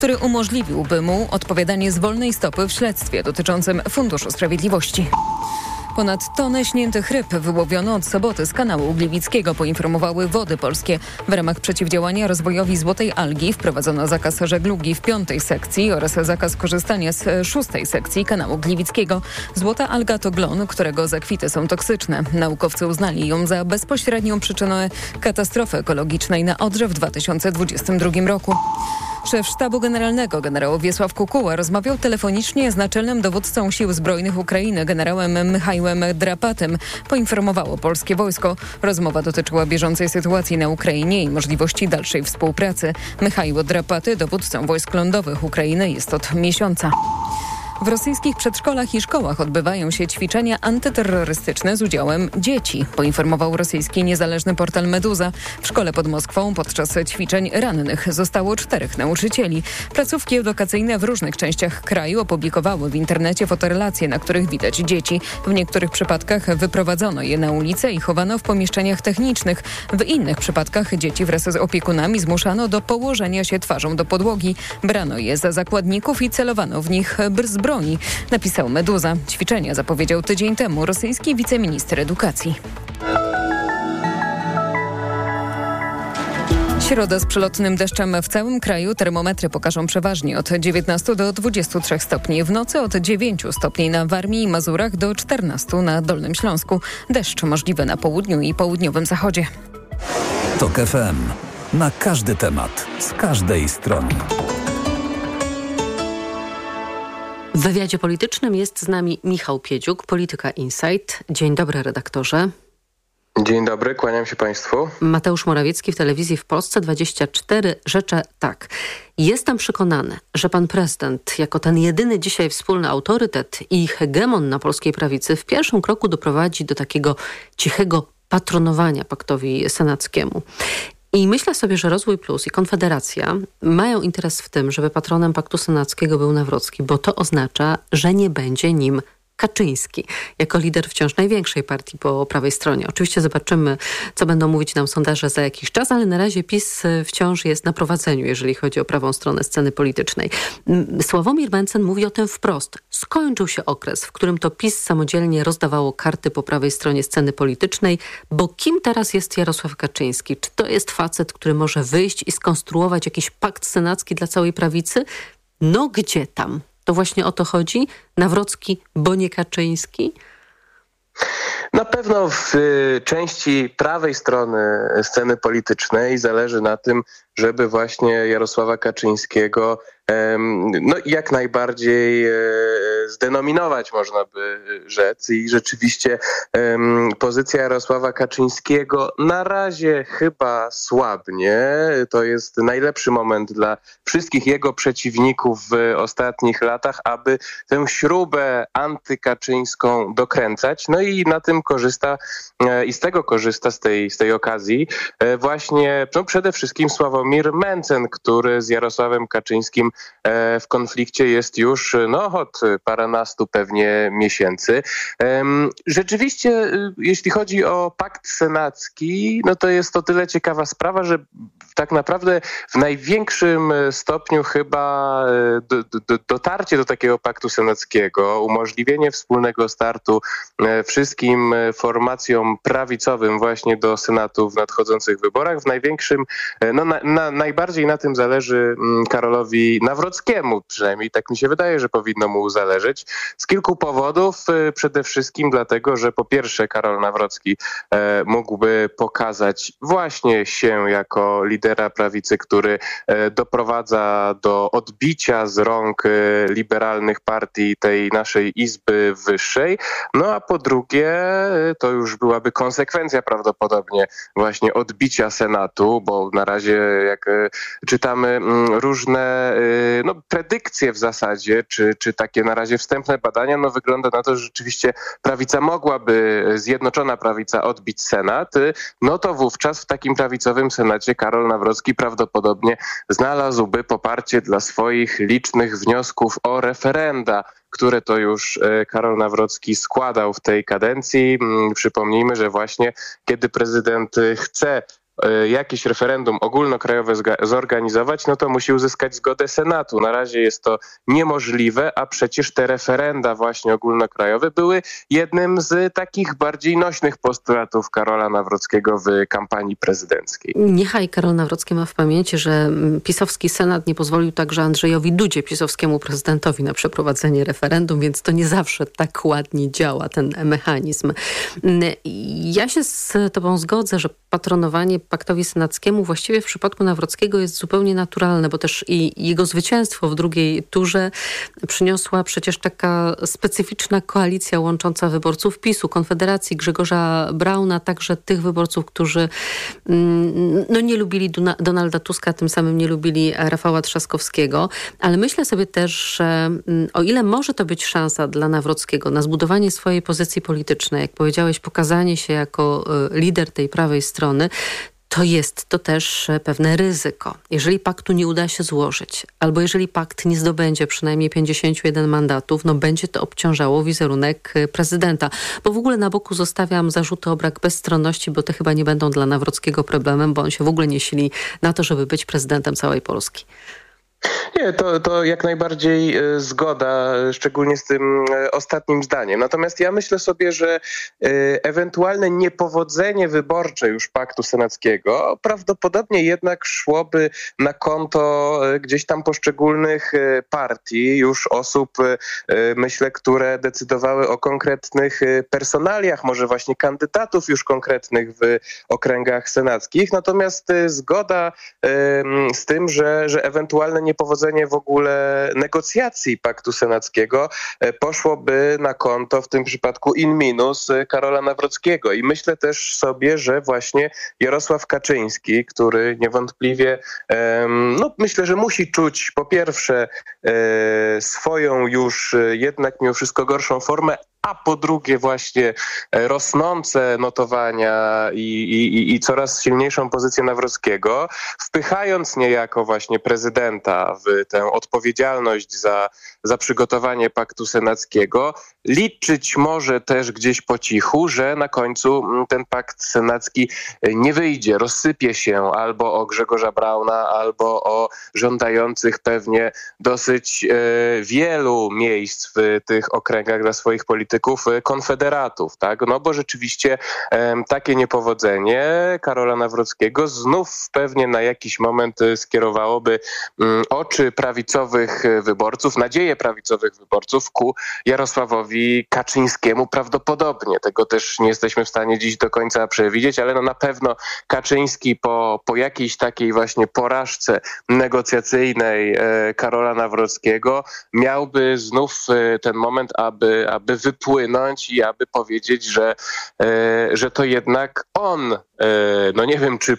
który umożliwiłby mu odpowiadanie z wolnej stopy w śledztwie dotyczącym Funduszu Sprawiedliwości. Ponad tonę śniętych ryb wyłowiono od soboty z kanału Gliwickiego, poinformowały Wody Polskie. W ramach przeciwdziałania rozwojowi złotej algi wprowadzono zakaz żeglugi w 5. sekcji oraz zakaz korzystania z 6. sekcji kanału Gliwickiego. Złota alga to glon, którego zakwity są toksyczne. Naukowcy uznali ją za bezpośrednią przyczynę katastrofy ekologicznej na Odrze w 2022 roku. Szef Sztabu Generalnego generał Wiesław Kukuła rozmawiał telefonicznie z naczelnym dowódcą Sił Zbrojnych Ukrainy generałem Michałem Drapatym, poinformowało polskie wojsko. Rozmowa dotyczyła bieżącej sytuacji na Ukrainie i możliwości dalszej współpracy. Michał Drapaty, dowódcą wojsk lądowych Ukrainy, jest od miesiąca. W rosyjskich przedszkolach i szkołach odbywają się ćwiczenia antyterrorystyczne z udziałem dzieci, poinformował rosyjski niezależny portal Meduza. W szkole pod Moskwą podczas ćwiczeń rannych zostało 4 nauczycieli. Placówki edukacyjne w różnych częściach kraju opublikowały w internecie fotorelacje, na których widać dzieci. W niektórych przypadkach wyprowadzono je na ulicę i chowano w pomieszczeniach technicznych. W innych przypadkach dzieci wraz z opiekunami zmuszano do położenia się twarzą do podłogi. Brano je za zakładników i celowano w nich z broni, napisał Meduza. Ćwiczenia zapowiedział tydzień temu rosyjski wiceminister edukacji. Środa z przelotnym deszczem w całym kraju. Termometry pokażą przeważnie od 19 do 23 stopni. W nocy od 9 stopni na Warmii i Mazurach do 14 na Dolnym Śląsku. Deszcz możliwy na południu i południowym zachodzie. TOK FM. Na każdy temat. Z każdej strony. W wywiadzie politycznym jest z nami Michał Piedziuk, Polityka Insight. Dzień dobry, redaktorze. Dzień dobry, kłaniam się Państwu. Mateusz Morawiecki w Telewizji w Polsce 24 rzecze tak. Jestem przekonany, że pan prezydent, jako ten jedyny dzisiaj wspólny autorytet i hegemon na polskiej prawicy, w pierwszym kroku doprowadzi do takiego cichego patronowania paktowi senackiemu. I myślę sobie, że Rozwój Plus i Konfederacja mają interes w tym, żeby patronem paktu senackiego był Nawrocki, bo to oznacza, że nie będzie nim Kaczyński, jako lider wciąż największej partii po prawej stronie. Oczywiście zobaczymy, co będą mówić nam sondaże za jakiś czas, ale na razie PiS wciąż jest na prowadzeniu, jeżeli chodzi o prawą stronę sceny politycznej. Sławomir Mencen mówi o tym wprost. Skończył się okres, w którym to PiS samodzielnie rozdawało karty po prawej stronie sceny politycznej, bo kim teraz jest Jarosław Kaczyński? Czy to jest facet, który może wyjść i skonstruować jakiś pakt senacki dla całej prawicy? No gdzie tam? To właśnie o to chodzi? Nawrocki, bo nie Kaczyński? Na pewno w części prawej strony sceny politycznej zależy na tym, żeby właśnie Jarosława Kaczyńskiego jak najbardziej zdenominować, można by rzec. I rzeczywiście pozycja Jarosława Kaczyńskiego na razie chyba słabnie. To jest najlepszy moment dla wszystkich jego przeciwników w ostatnich latach, aby tę śrubę antykaczyńską dokręcać. No i na tym korzysta i z tego korzysta, z tej okazji właśnie przede wszystkim Sławomir Mencen, który z Jarosławem Kaczyńskim w konflikcie jest już od paręnastu pewnie miesięcy. Rzeczywiście, jeśli chodzi o pakt senacki, to jest to tyle ciekawa sprawa, że tak naprawdę w największym stopniu chyba dotarcie do takiego paktu senackiego, umożliwienie wspólnego startu wszystkim formacjom prawicowym właśnie do Senatu w nadchodzących wyborach, w największym, najbardziej na tym zależy Karolowi Nawrockiemu, przynajmniej tak mi się wydaje, że powinno mu zależeć. Z kilku powodów, przede wszystkim dlatego, że po pierwsze Karol Nawrocki mógłby pokazać właśnie się jako lidera prawicy, który doprowadza do odbicia z rąk liberalnych partii tej naszej Izby Wyższej. No a po drugie, to już byłaby konsekwencja prawdopodobnie właśnie odbicia Senatu, bo na razie jak czytamy różne predykcje w zasadzie, czy takie na razie wstępne badania, wygląda na to, że rzeczywiście prawica mogłaby, zjednoczona prawica odbić Senat, to wówczas w takim prawicowym Senacie Karol Nawrocki prawdopodobnie znalazłby poparcie dla swoich licznych wniosków o referenda, które to już Karol Nawrocki składał w tej kadencji. Przypomnijmy, że właśnie kiedy prezydent chce jakieś referendum ogólnokrajowe zorganizować, no to musi uzyskać zgodę Senatu. Na razie jest to niemożliwe, a przecież te referenda właśnie ogólnokrajowe były jednym z takich bardziej nośnych postulatów Karola Nawrockiego w kampanii prezydenckiej. Niechaj Karol Nawrocki ma w pamięci, że pisowski Senat nie pozwolił także Andrzejowi Dudzie, pisowskiemu prezydentowi, na przeprowadzenie referendum, więc to nie zawsze tak ładnie działa ten mechanizm. Ja się z tobą zgodzę, że patronowanie paktowi senackiemu właściwie w przypadku Nawrockiego jest zupełnie naturalne, bo też i jego zwycięstwo w drugiej turze przyniosła przecież taka specyficzna koalicja łącząca wyborców PiS-u, Konfederacji, Grzegorza Brauna, także tych wyborców, którzy nie lubili Donalda Tuska, tym samym nie lubili Rafała Trzaskowskiego, ale myślę sobie też, że o ile może to być szansa dla Nawrockiego na zbudowanie swojej pozycji politycznej, jak powiedziałeś, pokazanie się jako lider tej prawej strony, to jest to też pewne ryzyko. Jeżeli paktu nie uda się złożyć, albo jeżeli pakt nie zdobędzie przynajmniej 51 mandatów, będzie to obciążało wizerunek prezydenta. Bo w ogóle na boku zostawiam zarzuty o brak bezstronności, bo te chyba nie będą dla Nawrockiego problemem, bo on się w ogóle nie sili na to, żeby być prezydentem całej Polski. Nie, to jak najbardziej zgoda, szczególnie z tym ostatnim zdaniem. Natomiast ja myślę sobie, że ewentualne niepowodzenie wyborcze już paktu senackiego prawdopodobnie jednak szłoby na konto gdzieś tam poszczególnych partii, już osób, myślę, które decydowały o konkretnych personaliach, może właśnie kandydatów już konkretnych w okręgach senackich. Natomiast zgoda z tym, że ewentualne niepowodzenie w ogóle negocjacji paktu senackiego poszłoby na konto w tym przypadku in minus Karola Nawrockiego. I myślę też sobie, że właśnie Jarosław Kaczyński, który niewątpliwie myślę, że musi czuć po pierwsze swoją już jednak mimo wszystko gorszą formę, a po drugie właśnie rosnące notowania i coraz silniejszą pozycję Nawrockiego, wpychając niejako właśnie prezydenta w tę odpowiedzialność za przygotowanie paktu senackiego, liczyć może też gdzieś po cichu, że na końcu ten pakt senacki nie wyjdzie, rozsypie się albo o Grzegorza Brauna, albo o żądających pewnie dosyć wielu miejsc w tych okręgach dla swoich polityków konfederatów, tak? Bo rzeczywiście takie niepowodzenie Karola Nawrockiego znów pewnie na jakiś moment skierowałoby oczy prawicowych wyborców, nadzieje prawicowych wyborców ku Jarosławowi Kaczyńskiemu prawdopodobnie. Tego też nie jesteśmy w stanie dziś do końca przewidzieć, ale na pewno Kaczyński po jakiejś takiej właśnie porażce negocjacyjnej Karola Nawrockiego miałby znów ten moment, aby wypłynąć i aby powiedzieć, że to jednak on, nie wiem, czy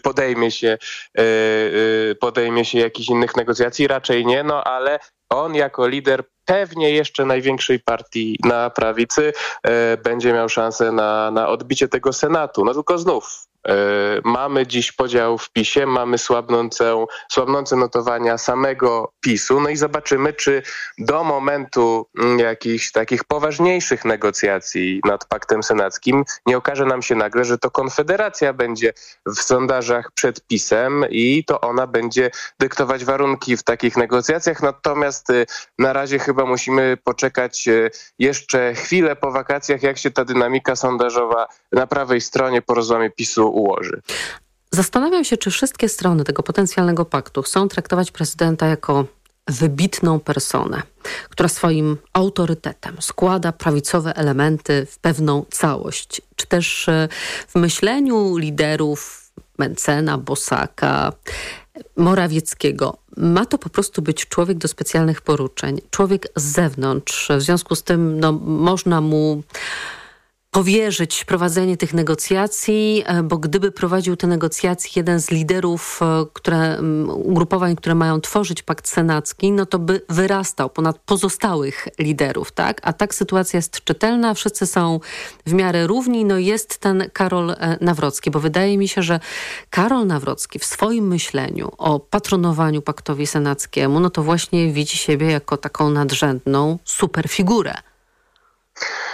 podejmie się jakichś innych negocjacji, raczej nie, ale on jako lider pewnie jeszcze największej partii na prawicy będzie miał szansę na odbicie tego Senatu. Tylko znów mamy dziś podział w PiS-ie, mamy słabnące notowania samego PiS-u, i zobaczymy, czy do momentu jakichś takich poważniejszych negocjacji nad paktem senackim nie okaże nam się nagle, że to Konfederacja będzie w sondażach przed PiS-em i to ona będzie dyktować warunki w takich negocjacjach. Natomiast na razie chyba musimy poczekać jeszcze chwilę po wakacjach, jak się ta dynamika sondażowa na prawej stronie po rozłamie PiS-u ułoży. Zastanawiam się, czy wszystkie strony tego potencjalnego paktu chcą traktować prezydenta jako wybitną personę, która swoim autorytetem składa prawicowe elementy w pewną całość. Czy też w myśleniu liderów Mencena, Bosaka, Morawieckiego ma to po prostu być człowiek do specjalnych poruczeń, człowiek z zewnątrz. W związku z tym można mu powierzyć prowadzenie tych negocjacji, bo gdyby prowadził te negocjacje jeden z liderów ugrupowań, które mają tworzyć pakt senacki, to by wyrastał ponad pozostałych liderów, tak? A tak sytuacja jest czytelna, wszyscy są w miarę równi, jest ten Karol Nawrocki, bo wydaje mi się, że Karol Nawrocki w swoim myśleniu o patronowaniu paktowi senackiemu, to właśnie widzi siebie jako taką nadrzędną superfigurę.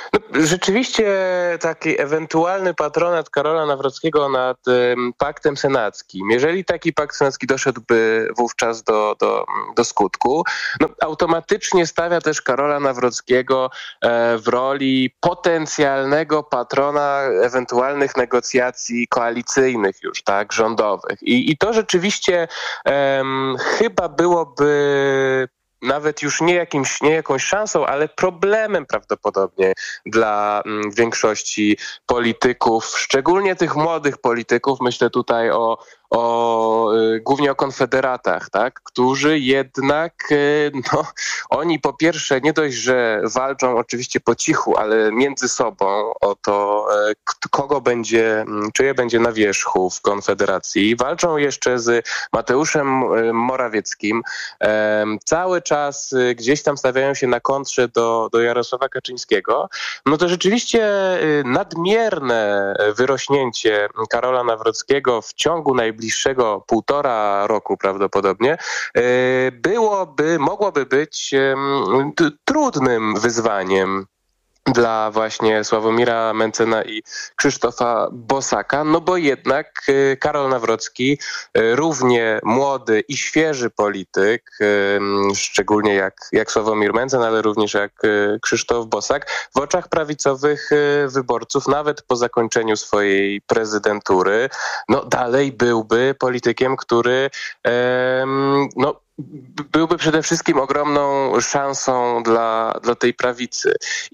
Rzeczywiście taki ewentualny patronat Karola Nawrockiego nad paktem senackim, jeżeli taki pakt senacki doszedłby wówczas do skutku, automatycznie stawia też Karola Nawrockiego w roli potencjalnego patrona ewentualnych negocjacji koalicyjnych już, tak, rządowych. I to rzeczywiście chyba byłoby nawet już nie jakąś szansą, ale problemem prawdopodobnie dla większości polityków, szczególnie tych młodych polityków. Myślę tutaj głównie o konfederatach, tak, którzy jednak, oni po pierwsze nie dość, że walczą oczywiście po cichu, ale między sobą o to, czyje będzie na wierzchu w Konfederacji. Walczą jeszcze z Mateuszem Morawieckim. Cały czas gdzieś tam stawiają się na kontrze do Jarosława Kaczyńskiego. To rzeczywiście nadmierne wyrośnięcie Karola Nawrockiego w ciągu najbliższego 1,5 roku prawdopodobnie mogłoby być trudnym wyzwaniem dla właśnie Sławomira Mentzena i Krzysztofa Bosaka, bo jednak Karol Nawrocki, równie młody i świeży polityk, szczególnie jak Sławomir Mentzen, ale również jak Krzysztof Bosak, w oczach prawicowych wyborców, nawet po zakończeniu swojej prezydentury, dalej byłby politykiem, który byłby przede wszystkim ogromną szansą dla tej prawicy.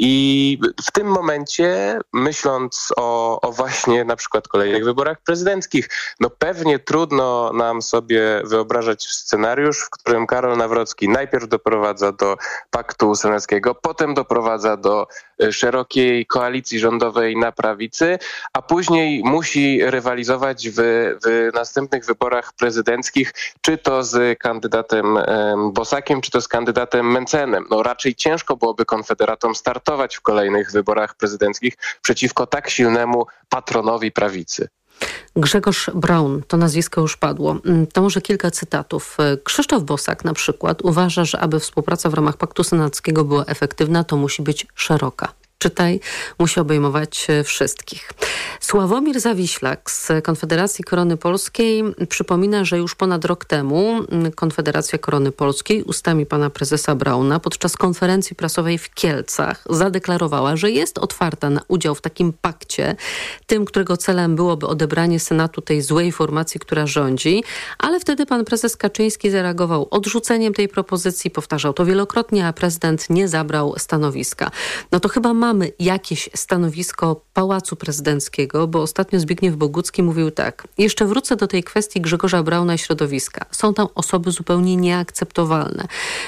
I w tym momencie, myśląc o właśnie na przykład kolejnych wyborach prezydenckich, pewnie trudno nam sobie wyobrażać scenariusz, w którym Karol Nawrocki najpierw doprowadza do paktu senackiego, potem doprowadza do szerokiej koalicji rządowej na prawicy, a później musi rywalizować w następnych wyborach prezydenckich, czy to z kandydatem Bosakiem, czy to z kandydatem Mentzenem. Raczej ciężko byłoby konfederatom startować w kolejnych wyborach prezydenckich przeciwko tak silnemu patronowi prawicy. Grzegorz Braun, to nazwisko już padło. To może kilka cytatów. Krzysztof Bosak na przykład uważa, że aby współpraca w ramach Paktu Senackiego była efektywna, to musi być szeroka. Czytaj, musi obejmować wszystkich. Sławomir Zawiślak z Konfederacji Korony Polskiej przypomina, że już ponad rok temu Konfederacja Korony Polskiej ustami pana prezesa Brauna podczas konferencji prasowej w Kielcach zadeklarowała, że jest otwarta na udział w takim pakcie, tym, którego celem byłoby odebranie Senatu tej złej formacji, która rządzi, ale wtedy pan prezes Kaczyński zareagował odrzuceniem tej propozycji, powtarzał to wielokrotnie, a prezydent nie zabrał stanowiska. To chyba mamy jakieś stanowisko Pałacu Prezydenckiego, bo ostatnio Zbigniew Bogucki mówił tak. Jeszcze wrócę do tej kwestii Grzegorza Brauna i środowiska. Są tam osoby zupełnie nieakceptowalne.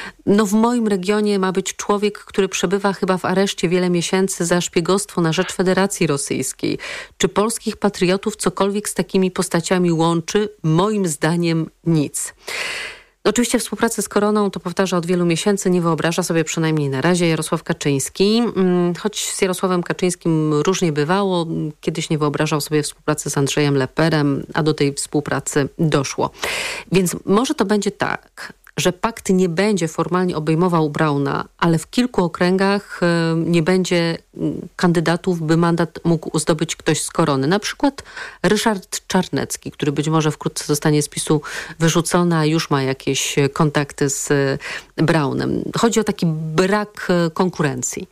W moim regionie ma być człowiek, który przebywa chyba w areszcie wiele miesięcy za szpiegostwo na rzecz Federacji Rosyjskiej. Czy polskich patriotów cokolwiek z takimi postaciami łączy? Moim zdaniem nic. Oczywiście współpracę z Koroną, to powtarza od wielu miesięcy, nie wyobraża sobie przynajmniej na razie Jarosław Kaczyński. Choć z Jarosławem Kaczyńskim różnie bywało, kiedyś nie wyobrażał sobie współpracy z Andrzejem Leperem, a do tej współpracy doszło. Więc może to będzie tak, że pakt nie będzie formalnie obejmował Brauna, ale w kilku okręgach nie będzie kandydatów, by mandat mógł zdobyć ktoś z Korony. Na przykład Ryszard Czarnecki, który być może wkrótce zostanie z PiS-u wyrzucony, a już ma jakieś kontakty z Braunem. Chodzi o taki brak konkurencji.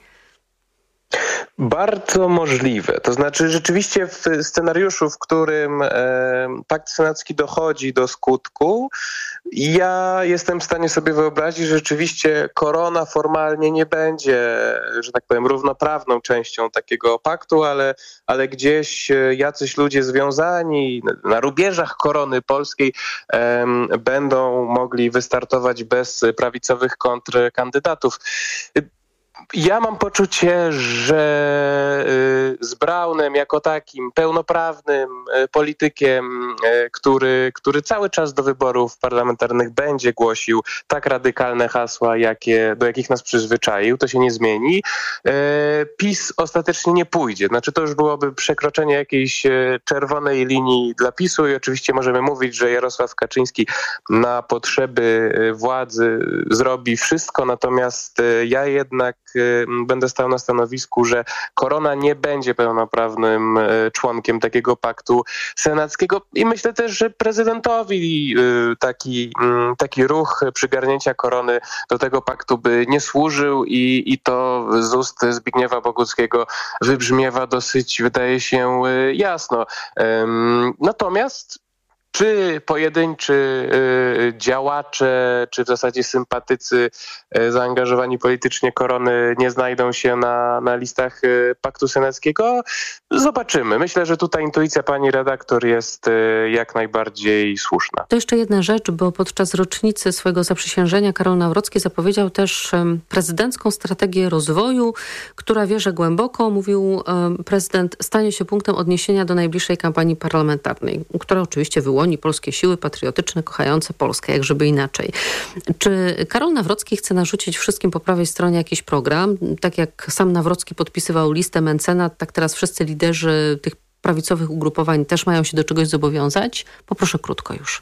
Bardzo możliwe. To znaczy rzeczywiście w scenariuszu, w którym pakt senacki dochodzi do skutku, ja jestem w stanie sobie wyobrazić, że rzeczywiście Korona formalnie nie będzie, że tak powiem, równoprawną częścią takiego paktu, ale gdzieś jacyś ludzie związani na rubieżach Korony Polskiej będą mogli wystartować bez prawicowych kontrkandydatów. Ja mam poczucie, że z Braunem jako takim pełnoprawnym politykiem, który cały czas do wyborów parlamentarnych będzie głosił tak radykalne hasła, do jakich nas przyzwyczaił, to się nie zmieni, PiS ostatecznie nie pójdzie. Znaczy to już byłoby przekroczenie jakiejś czerwonej linii dla PiS-u i oczywiście możemy mówić, że Jarosław Kaczyński na potrzeby władzy zrobi wszystko, natomiast ja jednak będę stał na stanowisku, że Korona nie będzie pełnoprawnym członkiem takiego paktu senackiego i myślę też, że prezydentowi taki ruch przygarnięcia Korony do tego paktu by nie służył i to z ust Zbigniewa Boguckiego wybrzmiewa dosyć, wydaje się, jasno. Natomiast czy pojedynczy działacze, czy w zasadzie sympatycy zaangażowani politycznie Korony nie znajdą się na listach paktu senackiego? Zobaczymy. Myślę, że tutaj intuicja pani redaktor jest jak najbardziej słuszna. To jeszcze jedna rzecz, bo podczas rocznicy swojego zaprzysiężenia Karol Nawrocki zapowiedział też prezydencką strategię rozwoju, która wierzę głęboko, mówił prezydent, stanie się punktem odniesienia do najbliższej kampanii parlamentarnej, która oczywiście wyłoni polskie siły patriotyczne, kochające Polskę, jak żeby inaczej. Czy Karol Nawrocki chce narzucić wszystkim po prawej stronie jakiś program? Tak jak sam Nawrocki podpisywał listę mecenat, tak teraz wszyscy liderzy tych prawicowych ugrupowań też mają się do czegoś zobowiązać? Poproszę krótko już.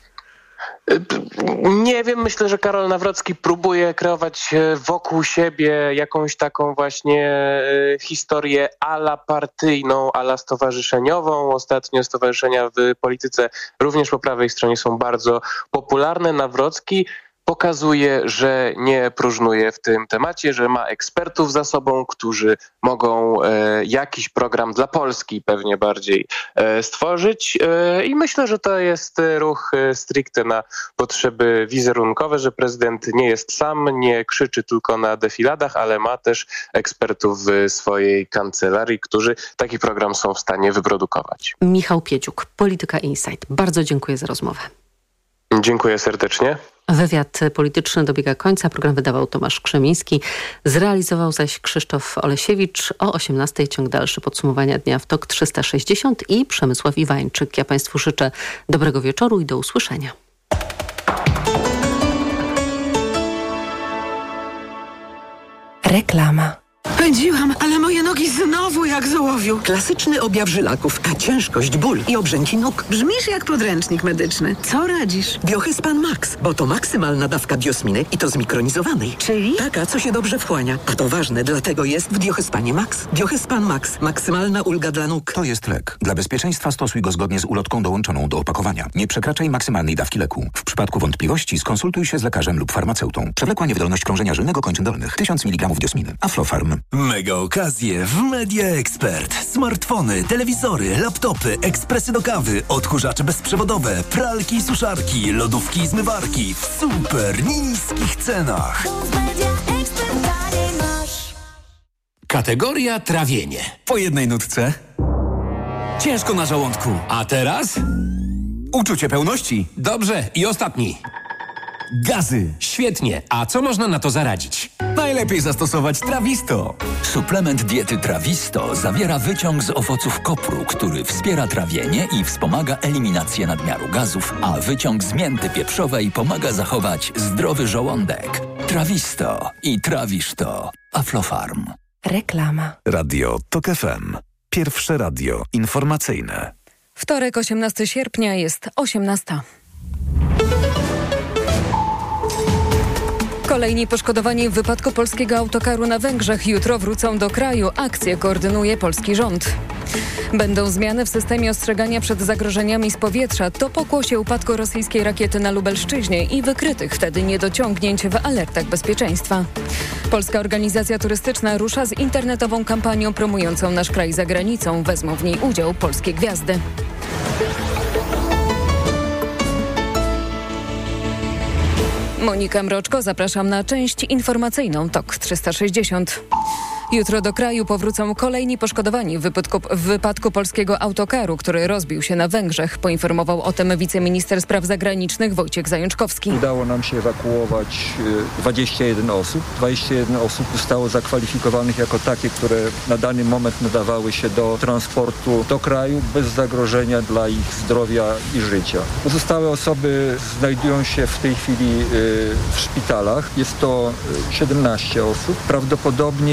Nie wiem, myślę, że Karol Nawrocki próbuje kreować wokół siebie jakąś taką właśnie historię ala partyjną, ala stowarzyszeniową. Ostatnio stowarzyszenia w polityce również po prawej stronie są bardzo popularne. Nawrocki pokazuje, że nie próżnuje w tym temacie, że ma ekspertów za sobą, którzy mogą jakiś program dla Polski pewnie bardziej stworzyć i myślę, że to jest ruch stricte na potrzeby wizerunkowe, że prezydent nie jest sam, nie krzyczy tylko na defiladach, ale ma też ekspertów w swojej kancelarii, którzy taki program są w stanie wyprodukować. Michał Piedziuk, Polityka Insight. Bardzo dziękuję za rozmowę. Dziękuję serdecznie. Wywiad polityczny dobiega końca. Program wydawał Tomasz Krzemiński. Zrealizował zaś Krzysztof Olesiewicz. O 18:00 ciąg dalszy podsumowania dnia w TOK 360 i Przemysław Iwańczyk. Ja Państwu życzę dobrego wieczoru i do usłyszenia. Reklama. Pędziłam, ale moje nogi znowu jak z ołowiu. Klasyczny objaw żylaków, a ciężkość, ból i obrzęki nóg. Brzmisz jak podręcznik medyczny. Co radzisz? Biohyspan Max, bo to maksymalna dawka biosminy i to zmikronizowanej. Czyli? Taka, co się dobrze wchłania. A to ważne, dlatego jest w Biohyspanie Max. Biohyspan Max. Maksymalna ulga dla nóg. To jest lek. Dla bezpieczeństwa stosuj go zgodnie z ulotką dołączoną do opakowania. Nie przekraczaj maksymalnej dawki leku. W przypadku wątpliwości skonsultuj się z lekarzem lub farmaceutą. Przewlekła niewydolność krążenia żylnego kończyn dolnych. 1000 mg diosminy. Aflofarm. Mega okazje w Media Expert. Smartfony, telewizory, laptopy, ekspresy do kawy, odkurzacze bezprzewodowe, pralki i suszarki, lodówki i zmywarki w super niskich cenach. Kategoria trawienie. Po jednej nutce. Ciężko na żołądku. A teraz? Uczucie pełności. Dobrze, i ostatni. Gazy. Świetnie. A co można na to zaradzić? Najlepiej zastosować Trawisto. Suplement diety Trawisto zawiera wyciąg z owoców kopru, który wspiera trawienie i wspomaga eliminację nadmiaru gazów, a wyciąg z mięty pieprzowej pomaga zachować zdrowy żołądek. Trawisto i trawisz to. Aflofarm. Reklama. Radio TOK FM. Pierwsze radio informacyjne. Wtorek, 18 sierpnia, jest 18:00. Kolejni poszkodowani w wypadku polskiego autokaru na Węgrzech jutro wrócą do kraju. Akcję koordynuje polski rząd. Będą zmiany w systemie ostrzegania przed zagrożeniami z powietrza. To pokłosie upadku rosyjskiej rakiety na Lubelszczyźnie i wykrytych wtedy niedociągnięć w alertach bezpieczeństwa. Polska organizacja turystyczna rusza z internetową kampanią promującą nasz kraj za granicą. Wezmą w niej udział polskie gwiazdy. Monika Mroczko, zapraszam na część informacyjną TOK 360. Jutro do kraju powrócą kolejni poszkodowani w wypadku polskiego autokaru, który rozbił się na Węgrzech. Poinformował o tym wiceminister spraw zagranicznych Wojciech Zajączkowski. Udało nam się ewakuować 21 osób. 21 osób zostało zakwalifikowanych jako takie, które na dany moment nadawały się do transportu do kraju bez zagrożenia dla ich zdrowia i życia. Pozostałe osoby znajdują się w tej chwili w szpitalach. Jest to 17 osób. Prawdopodobnie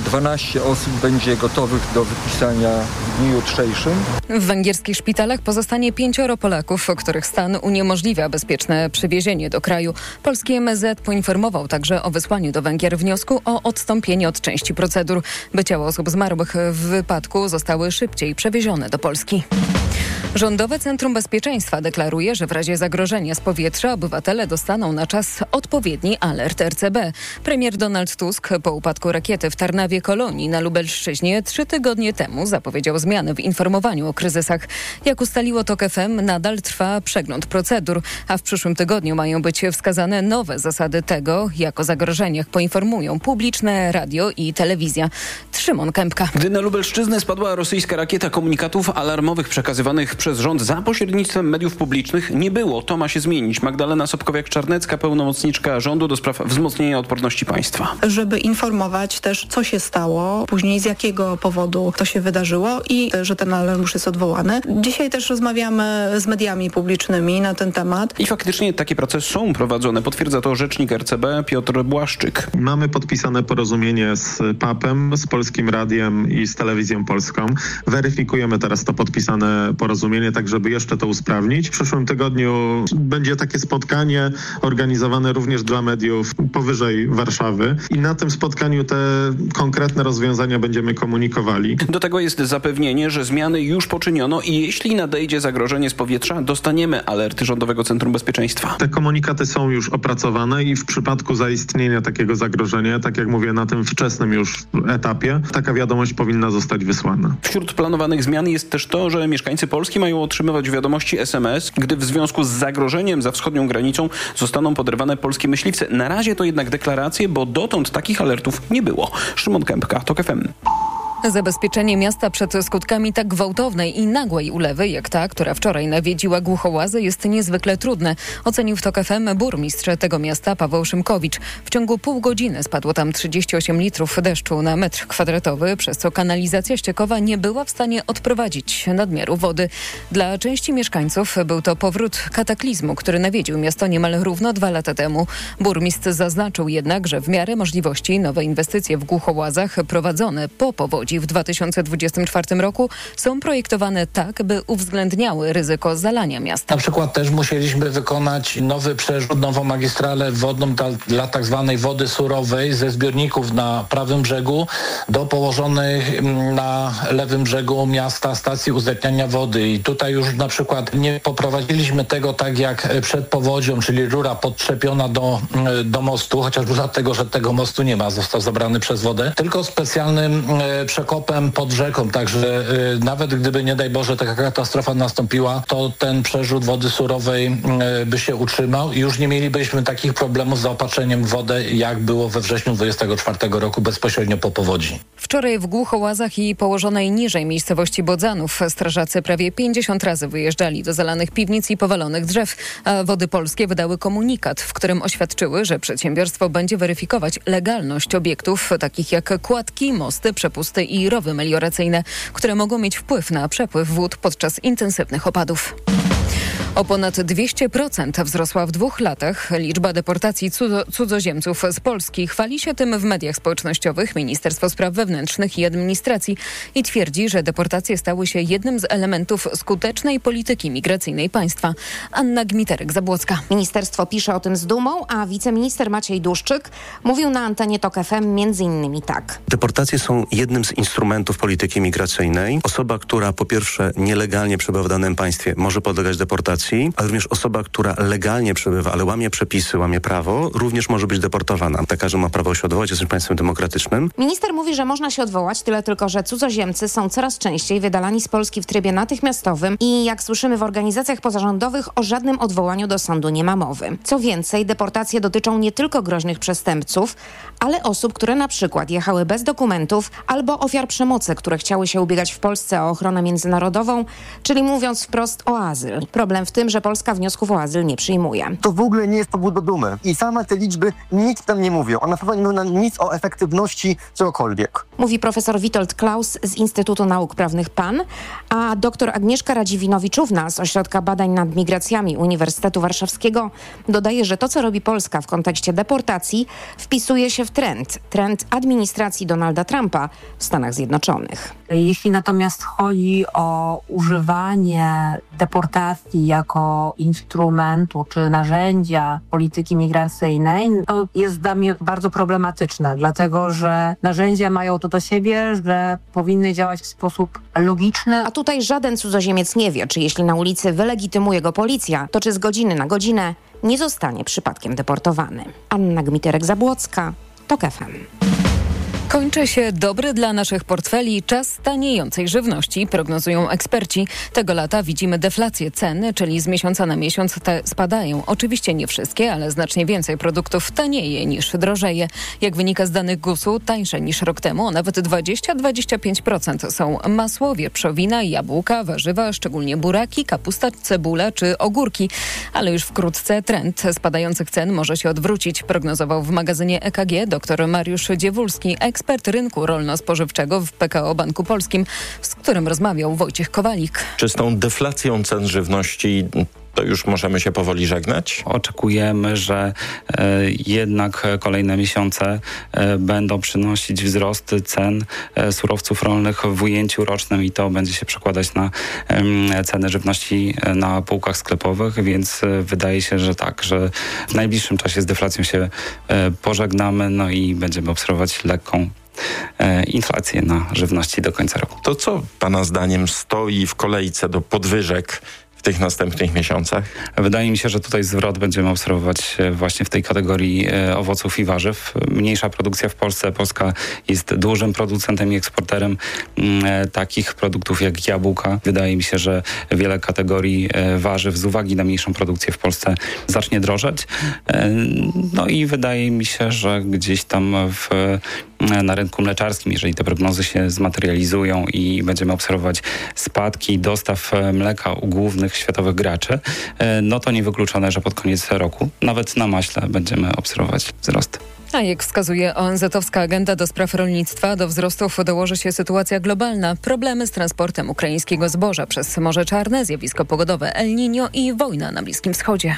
12 osób będzie gotowych do wypisania w dniu jutrzejszym. W węgierskich szpitalach pozostanie 5 Polaków, których stan uniemożliwia bezpieczne przywiezienie do kraju. Polski MSZ poinformował także o wysłaniu do Węgier wniosku o odstąpienie od części procedur, by ciała osób zmarłych w wypadku zostały szybciej przewiezione do Polski. Rządowe Centrum Bezpieczeństwa deklaruje, że w razie zagrożenia z powietrza obywatele dostaną na czas odpowiedni alert RCB. Premier Donald Tusk po upadku rakiety w Tarnawie Kolonii na Lubelszczyźnie 3 tygodnie temu zapowiedział zmiany w informowaniu o kryzysach. Jak ustaliło TOK FM, nadal trwa przegląd procedur, a w przyszłym tygodniu mają być wskazane nowe zasady tego, jak o zagrożeniach poinformują publiczne radio i telewizja. Szymon Kępka. Gdy na Lubelszczyznę spadła rosyjska rakieta, komunikatów alarmowych przekazywanych przez rząd za pośrednictwem mediów publicznych nie było. To ma się zmienić. Magdalena Sobkowiak-Czarnecka, pełnomocniczka rządu do spraw wzmocnienia odporności państwa. Żeby informować też, co się stało, później z jakiego powodu to się wydarzyło i że ten alarm już jest odwołany. Dzisiaj też rozmawiamy z mediami publicznymi na ten temat. I faktycznie takie prace są prowadzone. Potwierdza to rzecznik RCB Piotr Błaszczyk. Mamy podpisane porozumienie z PAP-em, z Polskim Radiem i z Telewizją Polską. Weryfikujemy teraz to podpisane porozumienie, tak żeby jeszcze to usprawnić. W przyszłym tygodniu będzie takie spotkanie organizowane również dla mediów powyżej Warszawy i na tym spotkaniu te konkretne rozwiązania będziemy komunikowali. Do tego jest zapewnienie, że zmiany już poczyniono i jeśli nadejdzie zagrożenie z powietrza, dostaniemy alerty Rządowego Centrum Bezpieczeństwa. Te komunikaty są już opracowane i w przypadku zaistnienia takiego zagrożenia, tak jak mówię, na tym wczesnym już etapie, taka wiadomość powinna zostać wysłana. Wśród planowanych zmian jest też to, że mieszkańcy Polski mają otrzymywać wiadomości SMS, gdy w związku z zagrożeniem za wschodnią granicą zostaną poderwane polskie myśliwce. Na razie to jednak deklaracje, bo dotąd takich alertów nie było. Szymon Kępka, TOK FM. Zabezpieczenie miasta przed skutkami tak gwałtownej i nagłej ulewy, jak ta, która wczoraj nawiedziła Głuchołazy, jest niezwykle trudne, ocenił w TOK FM burmistrz tego miasta Paweł Szymkowicz. W ciągu pół godziny spadło tam 38 litrów deszczu na metr kwadratowy, przez co kanalizacja ściekowa nie była w stanie odprowadzić nadmiaru wody. Dla części mieszkańców był to powrót kataklizmu, który nawiedził miasto niemal równo 2 lata temu. Burmistrz zaznaczył jednak, że w miarę możliwości nowe inwestycje w Głuchołazach prowadzone po powodzi w 2024 roku są projektowane tak, by uwzględniały ryzyko zalania miasta. Na przykład też musieliśmy wykonać nowy przerzut, nową magistralę wodną dla tak zwanej wody surowej ze zbiorników na prawym brzegu do położonych na lewym brzegu miasta stacji uzdatniania wody. I tutaj już na przykład nie poprowadziliśmy tego tak jak przed powodzią, czyli rura podczepiona do mostu, chociażby dlatego, że tego mostu nie ma, został zabrany przez wodę, tylko specjalnym przekopem pod rzeką, także nawet gdyby nie daj Boże taka katastrofa nastąpiła, to ten przerzut wody surowej by się utrzymał i już nie mielibyśmy takich problemów z zaopatrzeniem w wodę, jak było we wrześniu 2024 roku bezpośrednio po powodzi. Wczoraj w Głuchołazach i położonej niżej miejscowości Bodzanów strażacy prawie 50 razy wyjeżdżali do zalanych piwnic i powalonych drzew, a Wody Polskie wydały komunikat, w którym oświadczyły, że przedsiębiorstwo będzie weryfikować legalność obiektów takich jak kładki, mosty, przepusty i rowy melioracyjne, które mogą mieć wpływ na przepływ wód podczas intensywnych opadów. O ponad 200% wzrosła w 2 latach liczba deportacji cudzoziemców z Polski. Chwali się tym w mediach społecznościowych Ministerstwo Spraw Wewnętrznych i Administracji i twierdzi, że deportacje stały się jednym z elementów skutecznej polityki migracyjnej państwa. Anna Gmiterek-Zabłocka. Ministerstwo pisze o tym z dumą, a wiceminister Maciej Duszczyk mówił na antenie TOK FM m.in. tak. Deportacje są jednym z instrumentów polityki migracyjnej. Osoba, która po pierwsze nielegalnie przebywa w danym państwie, może podlegać deportacji, ale również osoba, która legalnie przebywa, ale łamie przepisy, łamie prawo, również może być deportowana. Każdy ma prawo się odwołać, jesteśmy państwem demokratycznym. Minister mówi, że można się odwołać, tyle tylko, że cudzoziemcy są coraz częściej wydalani z Polski w trybie natychmiastowym i jak słyszymy w organizacjach pozarządowych, o żadnym odwołaniu do sądu nie ma mowy. Co więcej, deportacje dotyczą nie tylko groźnych przestępców, ale osób, które na przykład jechały bez dokumentów albo ofiar przemocy, które chciały się ubiegać w Polsce o ochronę międzynarodową, czyli mówiąc wprost o azyl. Problem w tym, że Polska wniosków o azyl nie przyjmuje. To w ogóle nie jest powód do dumy. I same te liczby nic tam nie mówią. One na pewno nie mówią nic o efektywności czegokolwiek. Mówi profesor Witold Klaus z Instytutu Nauk Prawnych PAN, a dr Agnieszka Radziwinowicz-Równa z Ośrodka Badań nad Migracjami Uniwersytetu Warszawskiego dodaje, że to, co robi Polska w kontekście deportacji, wpisuje się w trend administracji Donalda Trumpa w Stanach Zjednoczonych. Jeśli natomiast chodzi o używanie deportacji jako instrumentu czy narzędzia polityki migracyjnej, to jest dla mnie bardzo problematyczne, dlatego że narzędzia mają to do siebie, że powinny działać w sposób logiczny. A tutaj żaden cudzoziemiec nie wie, czy jeśli na ulicy wylegitymuje go policja, to czy z godziny na godzinę nie zostanie przypadkiem deportowany. Anna Gmiterek-Zabłocka, TOK FM. Kończy się dobry dla naszych portfeli czas taniejącej żywności, prognozują eksperci. Tego lata widzimy deflację cen, czyli z miesiąca na miesiąc te spadają. Oczywiście nie wszystkie, ale znacznie więcej produktów tanieje niż drożeje. Jak wynika z danych GUS-u, tańsze niż rok temu, a nawet 20-25% są masło, wieprzowina, jabłka, warzywa, szczególnie buraki, kapusta, cebula czy ogórki. Ale już wkrótce trend spadających cen może się odwrócić, prognozował w magazynie EKG dr Mariusz Dziewulski, ekspert rynku rolno-spożywczego w PKO Banku Polskim, z którym rozmawiał Wojciech Kowalik. Czy z tą deflacją cen żywności to już możemy się powoli żegnać? Oczekujemy, że jednak kolejne miesiące będą przynosić wzrost cen surowców rolnych w ujęciu rocznym i to będzie się przekładać na ceny żywności na półkach sklepowych, więc wydaje się, że tak, że w najbliższym czasie z deflacją się pożegnamy, no i będziemy obserwować lekką inflację na żywności do końca roku. To co Pana zdaniem stoi w kolejce do podwyżek w tych następnych miesiącach? Wydaje mi się, że tutaj zwrot będziemy obserwować właśnie w tej kategorii owoców i warzyw. Mniejsza produkcja w Polsce. Polska jest dużym producentem i eksporterem takich produktów jak jabłka. Wydaje mi się, że wiele kategorii warzyw z uwagi na mniejszą produkcję w Polsce zacznie drożeć. No i wydaje mi się, że gdzieś tam na rynku mleczarskim, jeżeli te prognozy się zmaterializują i będziemy obserwować spadki dostaw mleka u głównych światowych graczy, no to niewykluczone, że pod koniec roku nawet na maśle będziemy obserwować wzrost. A jak wskazuje ONZ-owska agenda do spraw rolnictwa, do wzrostów dołoży się sytuacja globalna, problemy z transportem ukraińskiego zboża przez Morze Czarne, zjawisko pogodowe El Niño i wojna na Bliskim Wschodzie.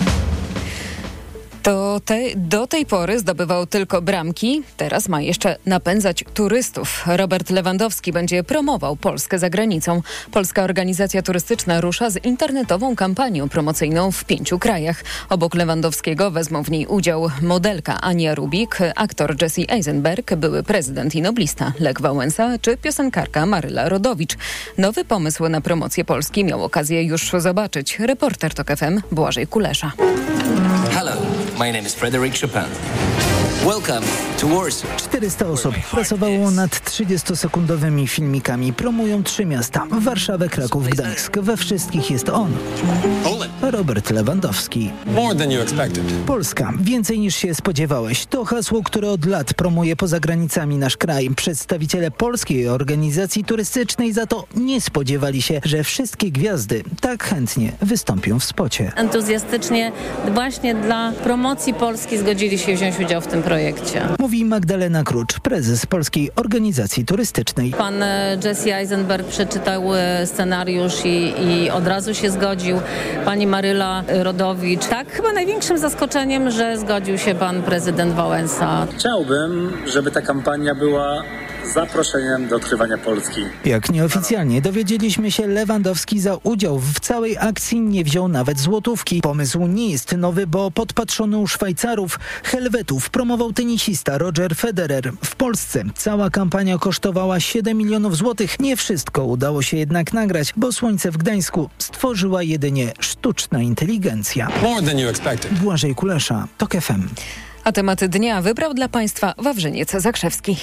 Do tej pory zdobywał tylko bramki, teraz ma jeszcze napędzać turystów. Robert Lewandowski będzie promował Polskę za granicą. Polska Organizacja Turystyczna rusza z internetową kampanią promocyjną w 5 krajach. Obok Lewandowskiego wezmą w niej udział modelka Ania Rubik, aktor Jesse Eisenberg, były prezydent i noblista Lech Wałęsa czy piosenkarka Maryla Rodowicz. Nowy pomysł na promocję Polski miał okazję już zobaczyć reporter TOK FM Błażej Kulesza. Hello, my name is Frederick Chopin. Welcome to Warsaw. 400 osób pracowało nad 30-sekundowymi filmikami. Promują 3 miasta: Warszawę, Kraków, Gdańsk. We wszystkich jest on. Robert Lewandowski. More than you expected. Polska. Więcej niż się spodziewałeś. To hasło, które od lat promuje poza granicami nasz kraj. Przedstawiciele Polskiej Organizacji Turystycznej za to nie spodziewali się, że wszystkie gwiazdy tak chętnie wystąpią w spocie. Entuzjastycznie właśnie dla promocji Polski zgodzili się wziąć udział w tym projekcie. Mówi Magdalena Krucz, prezes Polskiej Organizacji Turystycznej. Pan Jesse Eisenberg przeczytał scenariusz i od razu się zgodził. Pani Maryla Rodowicz. Tak, chyba największym zaskoczeniem, że zgodził się pan prezydent Wałęsa. Chciałbym, żeby ta kampania była zaproszeniem do odkrywania Polski. Jak nieoficjalnie dowiedzieliśmy się, Lewandowski za udział w całej akcji nie wziął nawet złotówki. Pomysł nie jest nowy, bo podpatrzony u Szwajcarów, Helwetów promował tenisista Roger Federer. W Polsce cała kampania kosztowała 7 milionów złotych. Nie wszystko udało się jednak nagrać, bo słońce w Gdańsku stworzyła jedynie sztuczna inteligencja. More than you expected. Błażej Kulesza, TOK FM. A temat dnia wybrał dla Państwa Wawrzyniec Zakrzewski.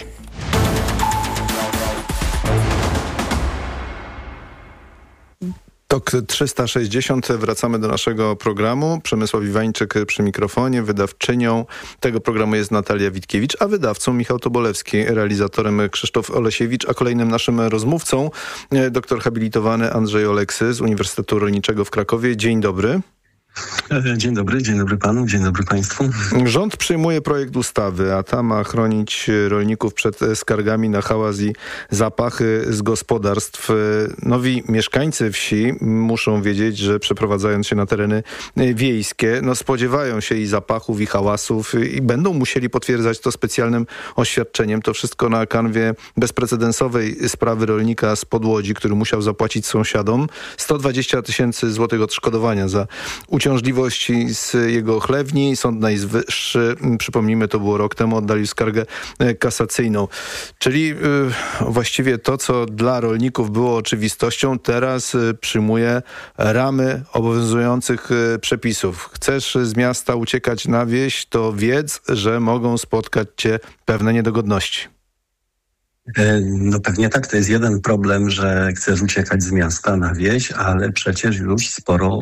TOK 360. Wracamy do naszego programu. Przemysław Iwańczyk przy mikrofonie. Wydawczynią tego programu jest Natalia Witkiewicz, a wydawcą Michał Tobolewski, realizatorem Krzysztof Olesiewicz, a kolejnym naszym rozmówcą doktor habilitowany Andrzej Oleksy z Uniwersytetu Rolniczego w Krakowie. Dzień dobry. Dzień dobry panu, dzień dobry państwu. Rząd przyjmuje projekt ustawy, a ta ma chronić rolników przed skargami na hałas i zapachy z gospodarstw. Nowi mieszkańcy wsi muszą wiedzieć, że przeprowadzając się na tereny wiejskie, spodziewają się i zapachów, i hałasów i będą musieli potwierdzać to specjalnym oświadczeniem. To wszystko na kanwie bezprecedensowej sprawy rolnika z Podłodzi, który musiał zapłacić sąsiadom 120 000 złotych odszkodowania za uciążliwości z jego chlewni. Sąd Najwyższy, przypomnijmy, to było rok temu, oddalił skargę kasacyjną. Czyli właściwie to, co dla rolników było oczywistością, teraz przyjmuje ramy obowiązujących przepisów. Chcesz z miasta uciekać na wieś, to wiedz, że mogą spotkać cię pewne niedogodności. No pewnie tak, to jest jeden problem, że chcesz uciekać z miasta na wieś, ale przecież już sporo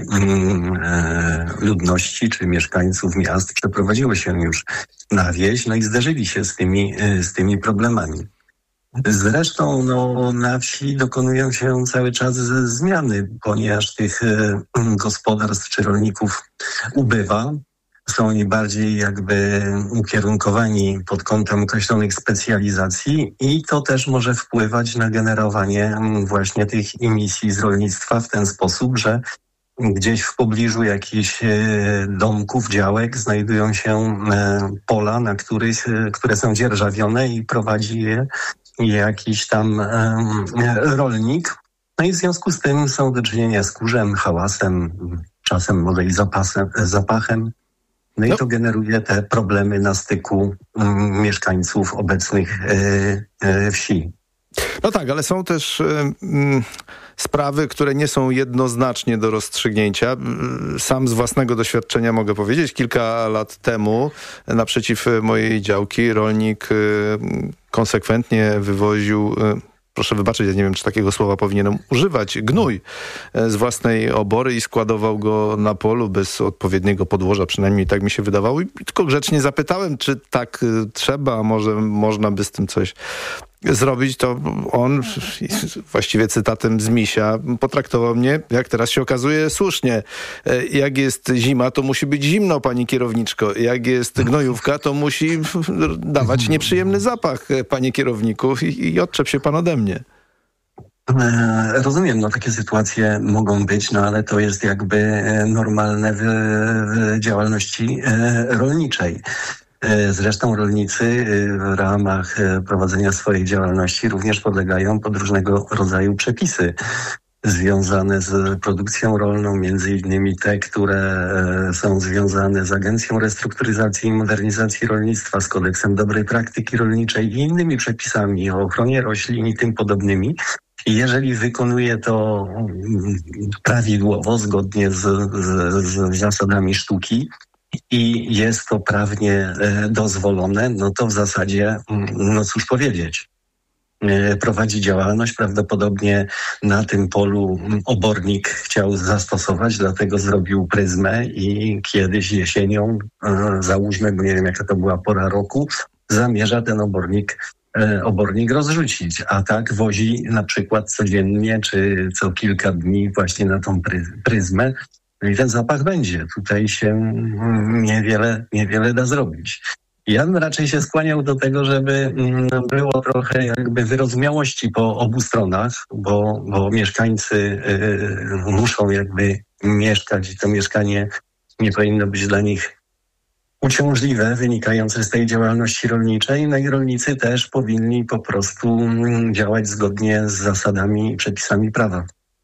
ludności czy mieszkańców miast przeprowadziło się już na wieś, no i zderzyli się z tymi problemami. Zresztą na wsi dokonują się cały czas zmiany, ponieważ tych gospodarstw czy rolników ubywa. Są oni bardziej jakby ukierunkowani pod kątem określonych specjalizacji i to też może wpływać na generowanie właśnie tych emisji z rolnictwa w ten sposób, że gdzieś w pobliżu jakichś domków, działek znajdują się pola, które są dzierżawione i prowadzi je jakiś tam rolnik. No i w związku z tym są do czynienia z kurzem, hałasem, czasem może i zapachem. No i to generuje te problemy na styku mieszkańców obecnych wsi. No tak, ale są też sprawy, które nie są jednoznacznie do rozstrzygnięcia. Sam z własnego doświadczenia mogę powiedzieć, kilka lat temu naprzeciw mojej działki rolnik konsekwentnie wywoził... Proszę wybaczyć, ja nie wiem, czy takiego słowa powinienem używać, gnój z własnej obory i składował go na polu bez odpowiedniego podłoża, przynajmniej tak mi się wydawało. I tylko grzecznie zapytałem, czy tak trzeba, a może można by z tym coś zrobić. To on, właściwie cytatem z Misia, potraktował mnie, jak teraz się okazuje, słusznie. Jak jest zima, to musi być zimno, pani kierowniczko. Jak jest gnojówka, to musi dawać nieprzyjemny zapach, panie kierowniku, i odczep się pan ode mnie. Rozumiem, takie sytuacje mogą być, ale to jest jakby normalne w działalności rolniczej. Zresztą rolnicy w ramach prowadzenia swojej działalności również podlegają pod różnego rodzaju przepisy związane z produkcją rolną, między innymi te, które są związane z Agencją Restrukturyzacji i Modernizacji Rolnictwa, z Kodeksem Dobrej Praktyki Rolniczej i innymi przepisami o ochronie roślin i tym podobnymi. I jeżeli wykonuje to prawidłowo, zgodnie z zasadami sztuki, i jest to prawnie dozwolone, to w zasadzie, cóż powiedzieć, prowadzi działalność. Prawdopodobnie na tym polu obornik chciał zastosować, dlatego zrobił pryzmę i kiedyś jesienią, załóżmy, bo nie wiem jaka to była pora roku, zamierza ten obornik rozrzucić, a tak wozi na przykład codziennie czy co kilka dni właśnie na tą pryzmę. No i ten zapach będzie. Tutaj się niewiele da zrobić. Ja bym raczej się skłaniał do tego, żeby było trochę jakby wyrozumiałości po obu stronach, bo mieszkańcy muszą jakby mieszkać i to mieszkanie nie powinno być dla nich uciążliwe, wynikające z tej działalności rolniczej. No i rolnicy też powinni po prostu działać zgodnie z zasadami i przepisami prawa.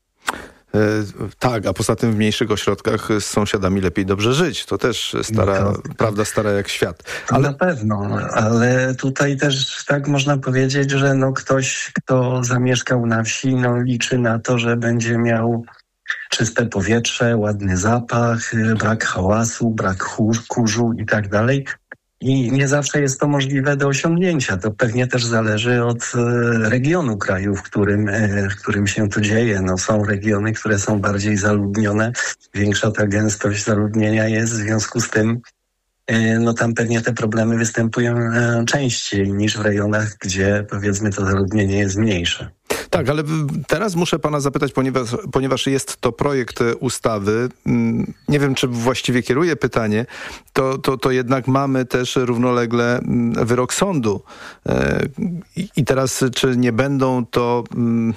Tak, a poza tym w mniejszych ośrodkach z sąsiadami lepiej dobrze żyć. To też prawda stara jak świat. Ale... Na pewno, ale tutaj też tak można powiedzieć, że ktoś, kto zamieszkał na wsi, liczy na to, że będzie miał czyste powietrze, ładny zapach, brak hałasu, brak kurzu i tak dalej. I nie zawsze jest to możliwe do osiągnięcia. To pewnie też zależy od regionu kraju, w którym się to dzieje. Są regiony, które są bardziej zaludnione. Większa ta gęstość zaludnienia jest, w związku z tym tam pewnie te problemy występują częściej niż w rejonach, gdzie powiedzmy to zaludnienie jest mniejsze. Tak, ale teraz muszę pana zapytać, ponieważ jest to projekt ustawy, nie wiem, czy właściwie kieruję pytanie, to jednak mamy też równolegle wyrok sądu. I teraz, czy nie będą to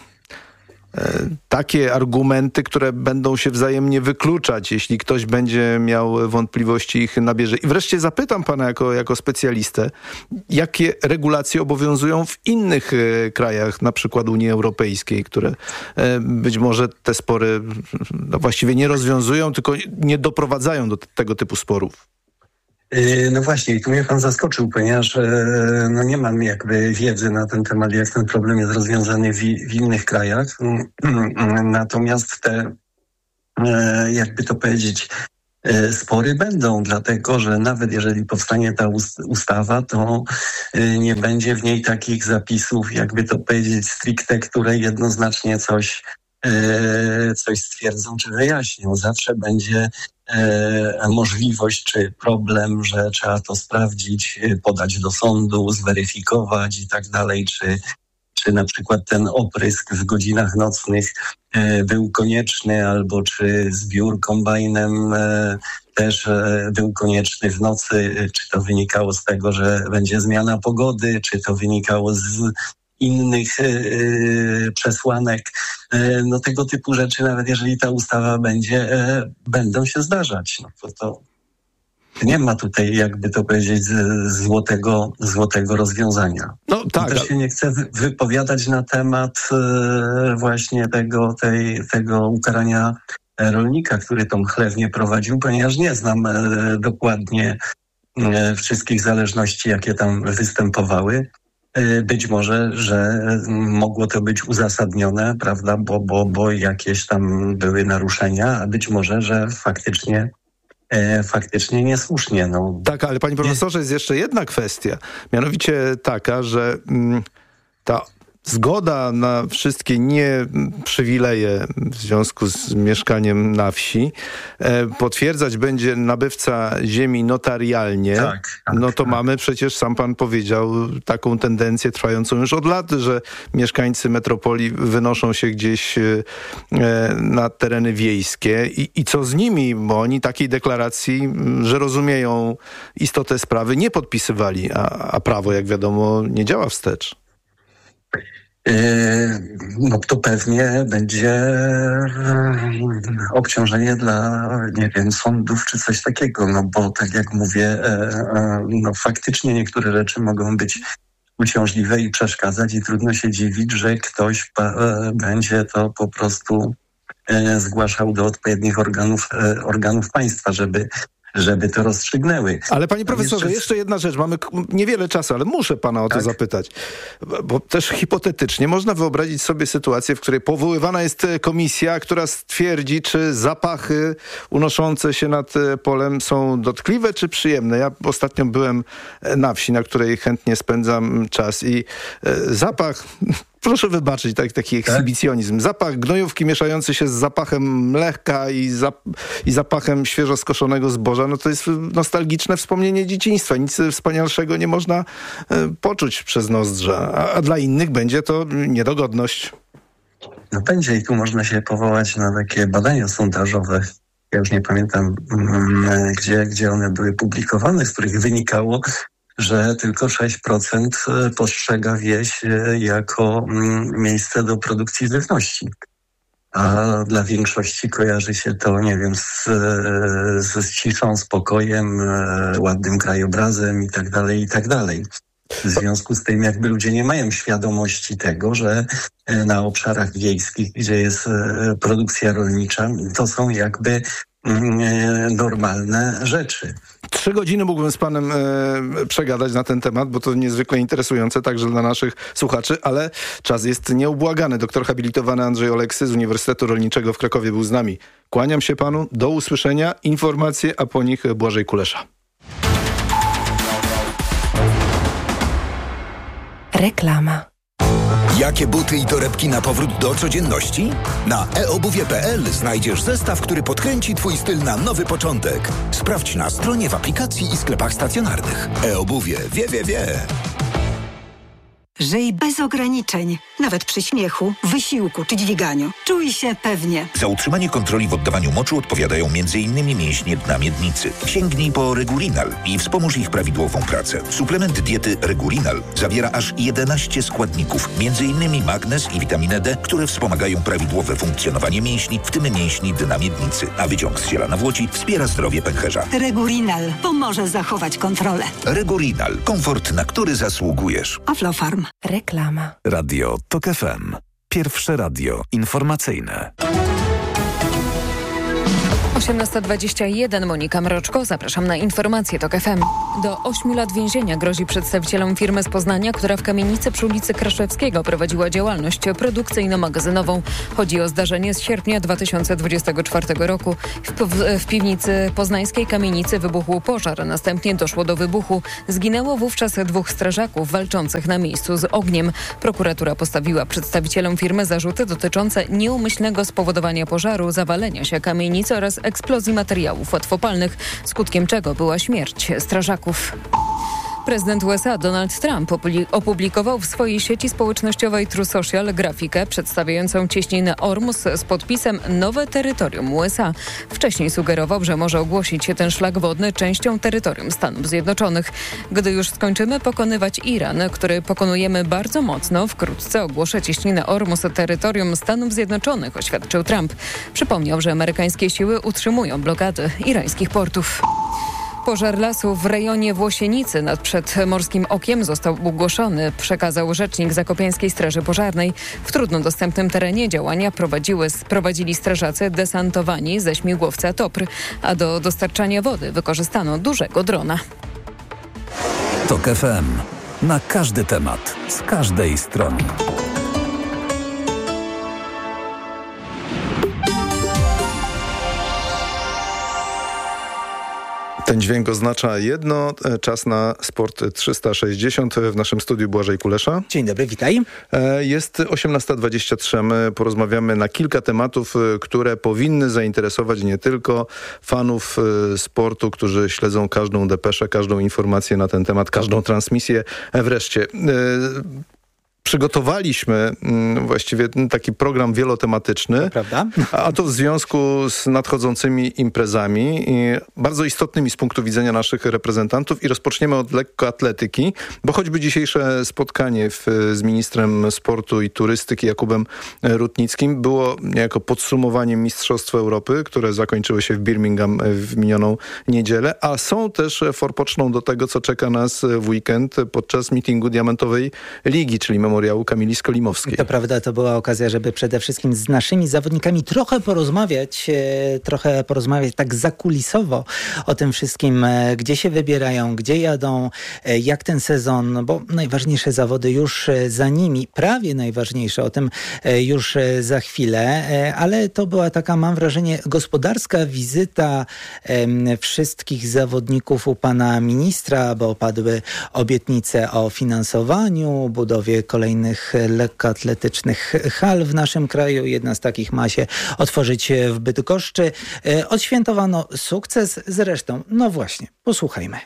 takie argumenty, które będą się wzajemnie wykluczać, jeśli ktoś będzie miał wątpliwości, ich nabierze. I wreszcie zapytam pana jako specjalistę, jakie regulacje obowiązują w innych krajach, na przykład Unii Europejskiej, które być może te spory właściwie nie rozwiązują, tylko nie doprowadzają do tego typu sporów. No właśnie, i tu mnie pan zaskoczył, ponieważ nie mam jakby wiedzy na ten temat, jak ten problem jest rozwiązany w innych krajach. Natomiast te, jakby to powiedzieć, spory będą, dlatego że nawet jeżeli powstanie ta ustawa, to nie będzie w niej takich zapisów, jakby to powiedzieć, stricte, które jednoznacznie coś stwierdzą czy wyjaśnią. Zawsze będzie możliwość czy problem, że trzeba to sprawdzić, podać do sądu, zweryfikować i tak dalej, czy na przykład ten oprysk w godzinach nocnych był konieczny, albo czy zbiór kombajnem też był konieczny w nocy, czy to wynikało z tego, że będzie zmiana pogody, czy to wynikało z innych przesłanek. No tego typu rzeczy, nawet jeżeli ta ustawa będzie, będą się zdarzać. No to nie ma tutaj, jakby to powiedzieć, złotego rozwiązania. No tak. Też się nie chcę wypowiadać na temat właśnie tego ukarania rolnika, który tą chlewnię prowadził, ponieważ nie znam dokładnie wszystkich zależności, jakie tam występowały. Być może, że mogło to być uzasadnione, prawda, bo jakieś tam były naruszenia, a być może, że faktycznie niesłusznie. No. Tak, ale panie profesorze, jest jeszcze jedna kwestia, mianowicie taka, że ta zgoda na wszystkie nieprzywileje w związku z mieszkaniem na wsi potwierdzać będzie nabywca ziemi notarialnie. Tak, no to mamy przecież, sam pan powiedział, taką tendencję trwającą już od lat, że mieszkańcy metropolii wynoszą się gdzieś na tereny wiejskie i co z nimi, bo oni takiej deklaracji, że rozumieją istotę sprawy, nie podpisywali, a prawo, jak wiadomo, nie działa wstecz. No to pewnie będzie obciążenie dla, nie wiem, sądów czy coś takiego, no bo tak jak mówię, no faktycznie niektóre rzeczy mogą być uciążliwe i przeszkadzać i trudno się dziwić, że ktoś będzie to po prostu zgłaszał do odpowiednich organów państwa, żeby to rozstrzygnęły. Ale panie profesorze, jeszcze jedna rzecz. Mamy niewiele czasu, ale muszę pana o to zapytać. Bo też hipotetycznie można wyobrazić sobie sytuację, w której powoływana jest komisja, która stwierdzi, czy zapachy unoszące się nad polem są dotkliwe, czy przyjemne. Ja ostatnio byłem na wsi, na której chętnie spędzam czas i zapach... Proszę wybaczyć taki ekshibicjonizm. Zapach gnojówki mieszający się z zapachem mleka i zapachem świeżo skoszonego zboża, no to jest nostalgiczne wspomnienie dzieciństwa. Nic wspanialszego nie można poczuć przez nozdrza, a dla innych będzie to niedogodność. No będzie i tu można się powołać na takie badania sondażowe. Ja już nie pamiętam, gdzie one były publikowane, z których wynikało, że tylko 6% postrzega wieś jako miejsce do produkcji żywności. A dla większości kojarzy się to, nie wiem, z ciszą, spokojem, ładnym krajobrazem i tak dalej, i tak dalej. W związku z tym jakby ludzie nie mają świadomości tego, że na obszarach wiejskich, gdzie jest produkcja rolnicza, to są jakby normalne rzeczy. 3 godziny mógłbym z panem przegadać na ten temat, bo to niezwykle interesujące także dla naszych słuchaczy, ale czas jest nieubłagany. Doktor habilitowany Andrzej Oleksy z Uniwersytetu Rolniczego w Krakowie był z nami. Kłaniam się panu, do usłyszenia. Informacje, a po nich Błażej Kulesza. Reklama. Jakie buty i torebki na powrót do codzienności? Na eobuwie.pl znajdziesz zestaw, który podkręci twój styl na nowy początek. Sprawdź na stronie, w aplikacji i sklepach stacjonarnych. eobuwie. Wie. Żyj bez ograniczeń, nawet przy śmiechu, wysiłku czy dźwiganiu. Czuj się pewnie. Za utrzymanie kontroli w oddawaniu moczu odpowiadają m.in. mięśnie dna miednicy. Sięgnij po Regurinal i wspomóż ich prawidłową pracę. Suplement diety Regurinal zawiera aż 11 składników, m.in. magnez i witaminę D, które wspomagają prawidłowe funkcjonowanie mięśni, w tym mięśni dna miednicy. A wyciąg z ziela nawłoci wspiera zdrowie pęcherza. Regurinal pomoże zachować kontrolę. Regurinal. Komfort, na który zasługujesz. Aflofarm. Reklama. Radio TOK FM. Pierwsze radio informacyjne. 18:21. Monika Mroczko. Zapraszam na informacje TOK FM. Do 8 lat więzienia grozi przedstawicielom firmy z Poznania, która w kamienicy przy ulicy Kraszewskiego prowadziła działalność produkcyjno-magazynową. Chodzi o zdarzenie z sierpnia 2024 roku. W piwnicy poznańskiej kamienicy wybuchł pożar. Następnie doszło do wybuchu. Zginęło wówczas 2 strażaków walczących na miejscu z ogniem. Prokuratura postawiła przedstawicielom firmy zarzuty dotyczące nieumyślnego spowodowania pożaru, zawalenia się kamienicy oraz eksplozji materiałów łatwopalnych, skutkiem czego była śmierć strażaków. Prezydent USA Donald Trump opublikował w swojej sieci społecznościowej True Social grafikę przedstawiającą cieśninę Ormus z podpisem Nowe terytorium USA. Wcześniej sugerował, że może ogłosić się ten szlak wodny częścią terytorium Stanów Zjednoczonych. Gdy już skończymy pokonywać Iran, który pokonujemy bardzo mocno, wkrótce ogłoszę cieśninę Ormus terytorium Stanów Zjednoczonych, oświadczył Trump. Przypomniał, że amerykańskie siły utrzymują blokady irańskich portów. Pożar lasu w rejonie Włosienicy nad Przedmorskim Okiem został ugłoszony, przekazał rzecznik Zakopiańskiej Straży Pożarnej. W trudno dostępnym terenie działania prowadzili strażacy desantowani ze śmigłowca TOPR, a do dostarczania wody wykorzystano dużego drona. TOK FM. Na każdy temat, z każdej strony. Ten dźwięk oznacza jedno, czas na Sport 360. W naszym studiu Błażej Kulesza. Dzień dobry, witaj. Jest 18:23. My porozmawiamy na kilka tematów, które powinny zainteresować nie tylko fanów sportu, którzy śledzą każdą depeszę, każdą informację na ten temat, każdą transmisję. Wreszcie przygotowaliśmy właściwie taki program wielotematyczny, prawda? A to w związku z nadchodzącymi imprezami, bardzo istotnymi z punktu widzenia naszych reprezentantów, i rozpoczniemy od lekkoatletyki, bo choćby dzisiejsze spotkanie z ministrem sportu i turystyki Jakubem Rutnickim było niejako podsumowaniem Mistrzostw Europy, które zakończyły się w Birmingham w minioną niedzielę, a są też forpoczną do tego, co czeka nas w weekend podczas meetingu Diamentowej Ligi, czyli memoriału Kamili Skolimowskiej. To prawda, to była okazja, żeby przede wszystkim z naszymi zawodnikami trochę porozmawiać tak zakulisowo o tym wszystkim, gdzie się wybierają, gdzie jadą, jak ten sezon, bo najważniejsze zawody już za nimi, prawie najważniejsze, o tym już za chwilę, ale to była taka, mam wrażenie, gospodarska wizyta wszystkich zawodników u pana ministra, bo padły obietnice o finansowaniu, budowie kolejnych lekkoatletycznych hal w naszym kraju. Jedna z takich ma się otworzyć w Bydgoszczy. Odświętowano sukces zresztą. No właśnie, posłuchajmy.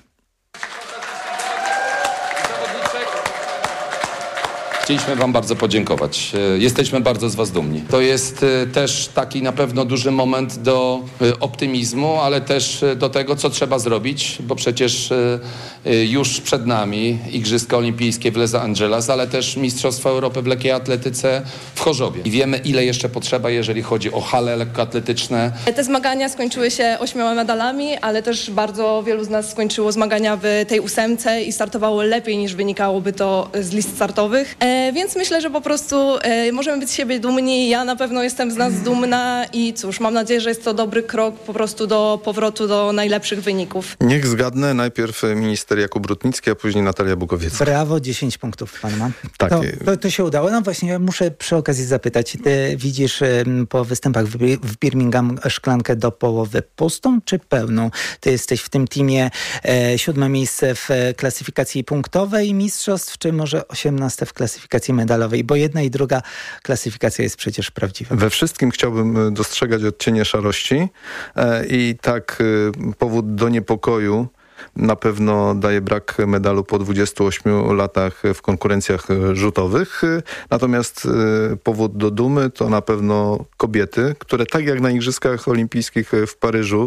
Chcieliśmy wam bardzo podziękować. Jesteśmy bardzo z was dumni. To jest też taki na pewno duży moment do optymizmu, ale też do tego, co trzeba zrobić, bo przecież już przed nami Igrzyska Olimpijskie w Los Angeles, ale też Mistrzostwa Europy w lekkiej atletyce w Chorzowie. I wiemy, ile jeszcze potrzeba, jeżeli chodzi o hale lekkoatletyczne. Te zmagania skończyły się 8 medalami, ale też bardzo wielu z nas skończyło zmagania w tej 8 i startowało lepiej, niż wynikałoby to z list startowych. Więc myślę, że po prostu możemy być z siebie dumni. Ja na pewno jestem z nas dumna i cóż, mam nadzieję, że jest to dobry krok po prostu do powrotu do najlepszych wyników. Niech zgadnę, najpierw minister Jakub Rutnicki, a później Natalia Bukowiecka. Brawo, 10 punktów pan ma. Tak. To się udało. No właśnie, muszę przy okazji zapytać, ty widzisz po występach w Birmingham szklankę do połowy pustą czy pełną? Ty jesteś w tym teamie 7 miejsce w klasyfikacji punktowej mistrzostw, czy może 18 w klasyfikacji medalowej? Bo jedna i druga klasyfikacja jest przecież prawdziwa. We wszystkim chciałbym dostrzegać odcienie szarości i tak powód do niepokoju na pewno daje brak medalu po 28 latach w konkurencjach rzutowych. Natomiast powód do dumy to na pewno kobiety, które tak jak na Igrzyskach Olimpijskich w Paryżu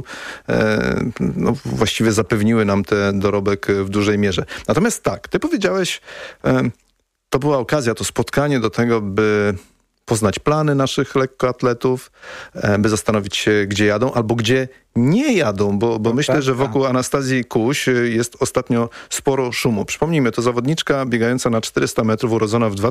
właściwie zapewniły nam ten dorobek w dużej mierze. Natomiast tak, ty powiedziałeś, to była okazja, to spotkanie do tego, by poznać plany naszych lekkoatletów, by zastanowić się, gdzie jadą albo gdzie nie jadą, bo myślę, że wokół Anastazji Kuś jest ostatnio sporo szumu. Przypomnijmy, to zawodniczka biegająca na 400 metrów, urodzona w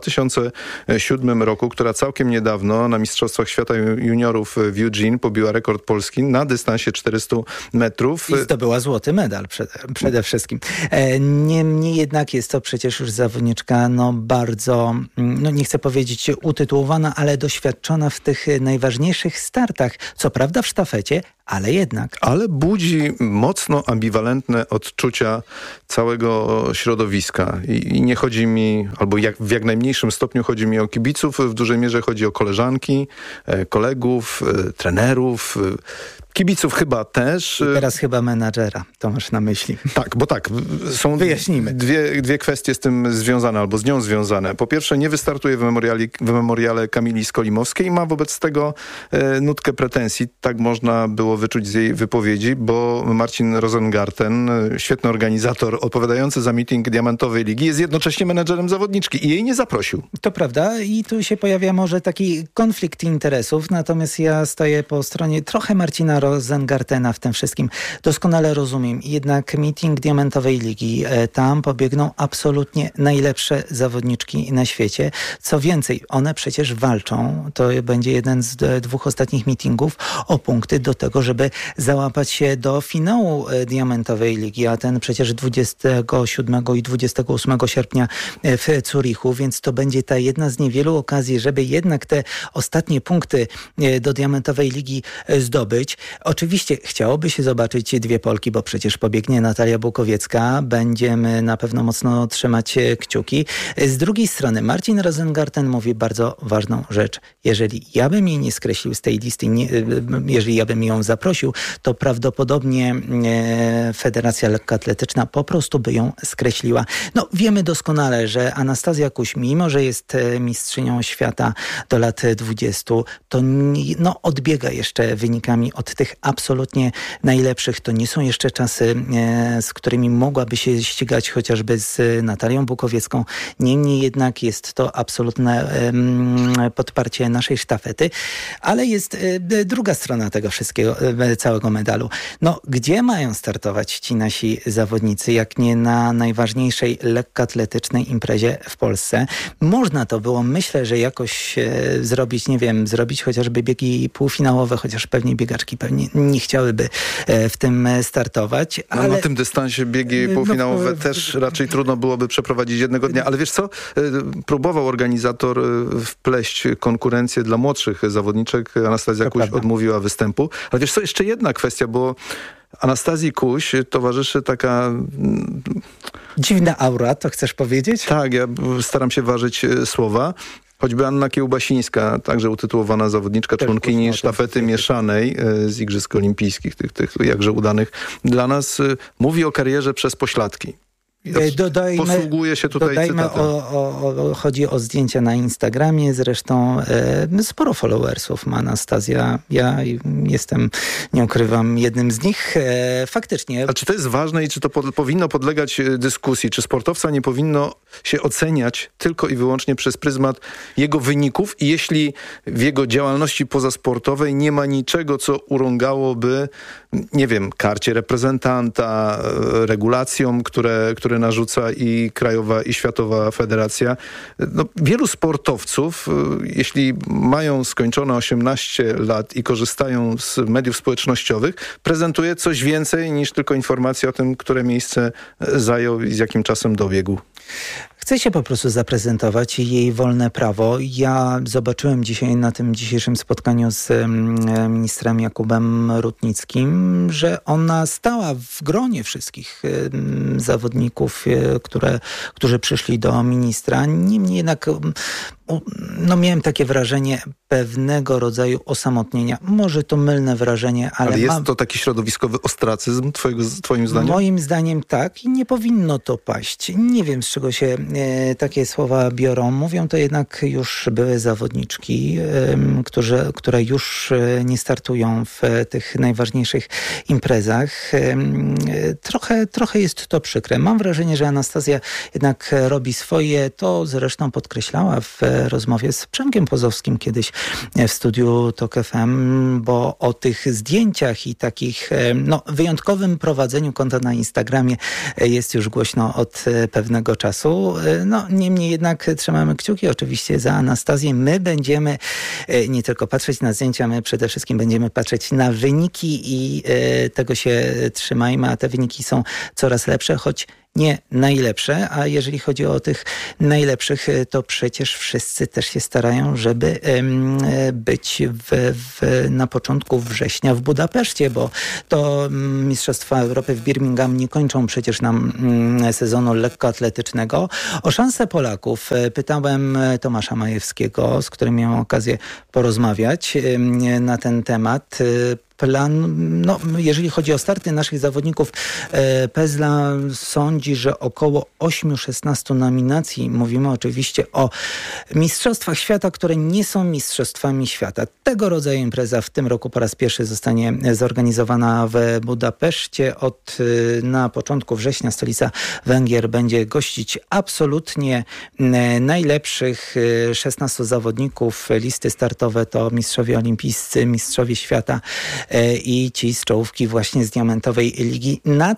2007 roku, która całkiem niedawno na Mistrzostwach Świata Juniorów w Eugene pobiła rekord Polski na dystansie 400 metrów. I zdobyła złoty medal przede wszystkim. Niemniej jednak jest to przecież już zawodniczka bardzo, nie chcę powiedzieć utytułowana, ale doświadczona w tych najważniejszych startach. Co prawda w sztafecie, ale jednak. Ale budzi mocno ambiwalentne odczucia całego środowiska. I nie chodzi mi, albo w jak najmniejszym stopniu chodzi mi o kibiców, w dużej mierze chodzi o koleżanki, kolegów, trenerów, kibiców chyba też. I teraz chyba menadżera, to masz na myśli. Tak, bo są dwie kwestie z tym związane, albo z nią związane. Po pierwsze, nie wystartuje w memoriale Kamili Skolimowskiej i ma wobec tego nutkę pretensji. Tak można było wyczuć z jej wypowiedzi, bo Marcin Rosengarten, świetny organizator odpowiadający za meeting Diamentowej Ligi, jest jednocześnie menedżerem zawodniczki i jej nie zaprosił. To prawda i tu się pojawia może taki konflikt interesów, natomiast ja stoję po stronie trochę Marcina Rosengartena w tym wszystkim. Doskonale rozumiem. Jednak meeting Diamentowej Ligi, tam pobiegną absolutnie najlepsze zawodniczki na świecie. Co więcej, one przecież walczą, to będzie jeden z 2 ostatnich meetingów, o punkty do tego, żeby załapać się do finału Diamentowej Ligi, a ten przecież 27 i 28 sierpnia w Zurichu, więc to będzie ta jedna z niewielu okazji, żeby jednak te ostatnie punkty do Diamentowej Ligi zdobyć. Oczywiście chciałoby się zobaczyć 2 Polki, bo przecież pobiegnie Natalia Bukowiecka. Będziemy na pewno mocno trzymać kciuki. Z drugiej strony Marcin Rosengarten mówi bardzo ważną rzecz. Jeżeli ja bym jej nie skreślił z tej listy, jeżeli ja bym ją zaprosił, to prawdopodobnie Federacja Lekkoatletyczna po prostu by ją skreśliła. Wiemy doskonale, że Anastazja Kuś, mimo że jest mistrzynią świata do lat 20, to odbiega jeszcze wynikami od tych absolutnie najlepszych. To nie są jeszcze czasy, z którymi mogłaby się ścigać chociażby z Natalią Bukowiecką. Niemniej jednak jest to absolutne podparcie naszej sztafety. Ale jest druga strona tego wszystkiego, całego medalu. Gdzie mają startować ci nasi zawodnicy, jak nie na najważniejszej lekkoatletycznej imprezie w Polsce? Można to było, myślę, że jakoś zrobić, zrobić chociażby biegi półfinałowe, chociaż pewnie biegaczki nie chciałyby w tym startować. Ale na tym dystansie biegi półfinałowe też raczej trudno byłoby przeprowadzić jednego dnia. Ale wiesz co? Próbował organizator wpleść konkurencję dla młodszych zawodniczek. Anastazja Kuś odmówiła występu. Ale wiesz co? Jeszcze jedna kwestia, bo Anastazji Kuś towarzyszy taka... dziwna aura, to chcesz powiedzieć? Tak, ja staram się ważyć słowa. Choćby Anna Kiełbasińska, także utytułowana zawodniczka, członkini sztafety mieszanej z Igrzysk Olimpijskich, tych jakże udanych dla nas, mówi o karierze przez pośladki. Posługuje się tutaj cytatem. Chodzi o zdjęcia na Instagramie, zresztą sporo followersów ma Anastazja. Ja jestem, nie ukrywam, jednym z nich. Faktycznie. A czy to jest ważne i czy to powinno podlegać dyskusji? Czy sportowca nie powinno się oceniać tylko i wyłącznie przez pryzmat jego wyników i jeśli w jego działalności pozasportowej nie ma niczego, co urągałoby, karcie reprezentanta, regulacjom, które narzuca i krajowa, i światowa federacja. Wielu sportowców, jeśli mają skończone 18 lat i korzystają z mediów społecznościowych, prezentuje coś więcej niż tylko informacje o tym, które miejsce zajął i z jakim czasem dobiegł. Chce się po prostu zaprezentować i jej wolne prawo. Ja zobaczyłem dzisiaj na tym dzisiejszym spotkaniu z ministrem Jakubem Rutnickim, że ona stała w gronie wszystkich zawodników, którzy przyszli do ministra. Niemniej jednak miałem takie wrażenie pewnego rodzaju osamotnienia. Może to mylne wrażenie, ale jest to taki środowiskowy ostracyzm twoim zdaniem? Moim zdaniem tak i nie powinno to paść. Nie wiem, z czego się takie słowa biorą. Mówią to jednak już były zawodniczki, które już nie startują w tych najważniejszych imprezach. Trochę jest to przykre. Mam wrażenie, że Anastazja jednak robi swoje. To zresztą podkreślała w rozmowie z Przemkiem Pozowskim kiedyś w studiu TOK FM, bo o tych zdjęciach i takich wyjątkowym prowadzeniu konta na Instagramie jest już głośno od pewnego czasu. Niemniej jednak trzymamy kciuki oczywiście za Anastazję. My będziemy nie tylko patrzeć na zdjęcia, my przede wszystkim będziemy patrzeć na wyniki i tego się trzymajmy, a te wyniki są coraz lepsze, choć nie najlepsze, a jeżeli chodzi o tych najlepszych, to przecież wszyscy też się starają, żeby być na początku września w Budapeszcie, bo to Mistrzostwa Europy w Birmingham nie kończą przecież nam sezonu lekkoatletycznego. O szansę Polaków pytałem Tomasza Majewskiego, z którym miałem okazję porozmawiać na ten temat. Jeżeli chodzi o starty naszych zawodników, Pezla sądzi, że około 8-16 nominacji. Mówimy oczywiście o Mistrzostwach Świata, które nie są Mistrzostwami Świata. Tego rodzaju impreza w tym roku po raz pierwszy zostanie zorganizowana w Budapeszcie. Na początku września stolica Węgier będzie gościć absolutnie najlepszych 16 zawodników. Listy startowe to mistrzowie olimpijscy, mistrzowie świata i ci z czołówki właśnie z diamentowej ligi.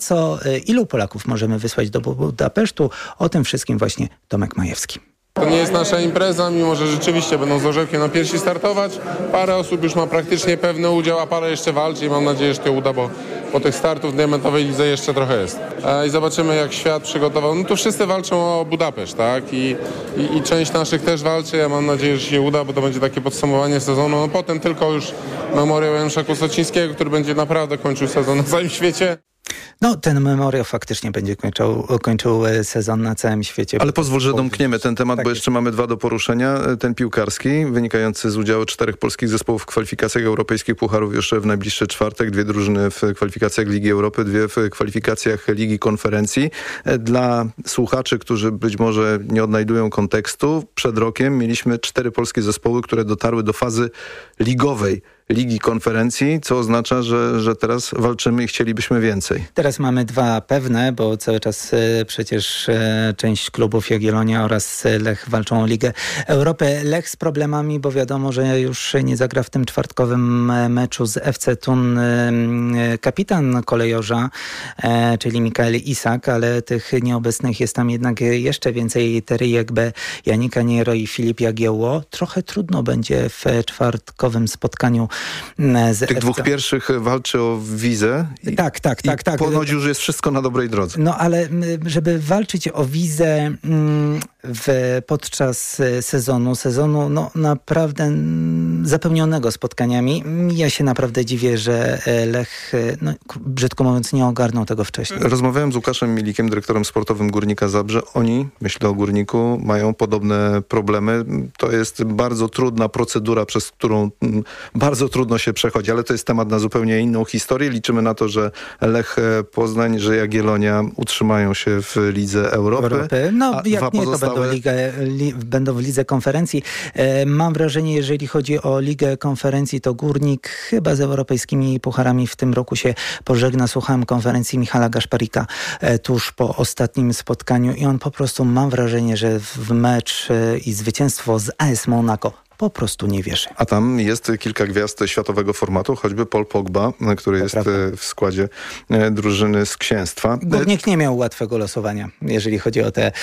Ilu Polaków możemy wysłać do Budapesztu? O tym wszystkim właśnie Tomek Majewski. To nie jest nasza impreza, mimo że rzeczywiście będą z orzełkiem na piersi startować. Parę osób już ma praktycznie pewny udział, a parę jeszcze walczy i mam nadzieję, że to uda, bo tych startów w diamentowej lidze jeszcze trochę jest. I zobaczymy, jak świat przygotował. Tu wszyscy walczą o Budapeszt, tak? I część naszych też walczy. Ja mam nadzieję, że się uda, bo to będzie takie podsumowanie sezonu. Potem tylko już memoriał Janusza Kusocińskiego, który będzie naprawdę kończył sezon na całym świecie. Ten memoriał faktycznie będzie kończył sezon na całym świecie. Ale pozwól, że domkniemy ten temat, bo jeszcze mamy 2 do poruszenia. Ten piłkarski, wynikający z udziału 4 polskich zespołów w kwalifikacjach europejskich pucharów już w najbliższy czwartek. 2 drużyny w kwalifikacjach Ligi Europy, 2 w kwalifikacjach Ligi Konferencji. Dla słuchaczy, którzy być może nie odnajdują kontekstu, przed rokiem mieliśmy 4 polskie zespoły, które dotarły do fazy ligowej Ligi Konferencji, co oznacza, że teraz walczymy i chcielibyśmy więcej. Teraz mamy 2 pewne, bo cały czas przecież część klubów Jagiellonia oraz Lech walczą o Ligę Europy. Lech z problemami, bo wiadomo, że już nie zagra w tym czwartkowym meczu z FC Thun kapitan kolejorza, czyli Mikael Isak, ale tych nieobecnych jest tam jednak jeszcze więcej. Terry Jekbe, Janika Niero i Filip Jagiełło. Trochę trudno będzie w czwartkowym spotkaniu z tych 2 pierwszych walczy o wizę. Tak. Ponoć już jest wszystko na dobrej drodze. Ale żeby walczyć o wizę podczas sezonu naprawdę zapełnionego spotkaniami, ja się naprawdę dziwię, że Lech, brzydko mówiąc, nie ogarnął tego wcześniej. Rozmawiałem z Łukaszem Milikiem, dyrektorem sportowym Górnika Zabrze. Oni, myślę o Górniku, mają podobne problemy. To jest bardzo trudna procedura, przez którą bardzo trudno się przechodzi, ale to jest temat na zupełnie inną historię. Liczymy na to, że Lech Poznań, że Jagiellonia utrzymają się w Lidze Europy. Jak nie, to będą w Lidze Konferencji. Mam wrażenie, jeżeli chodzi o Ligę Konferencji, to Górnik chyba z europejskimi pucharami w tym roku się pożegna. Słuchałem konferencji Michala Gaszparika tuż po ostatnim spotkaniu i on po prostu, mam wrażenie, że w mecz i zwycięstwo z AS Monaco po prostu nie wierzy. A tam jest kilka gwiazd światowego formatu, choćby Paul Pogba, który jest w składzie drużyny z Księstwa. Górnik nie miał łatwego losowania, jeżeli chodzi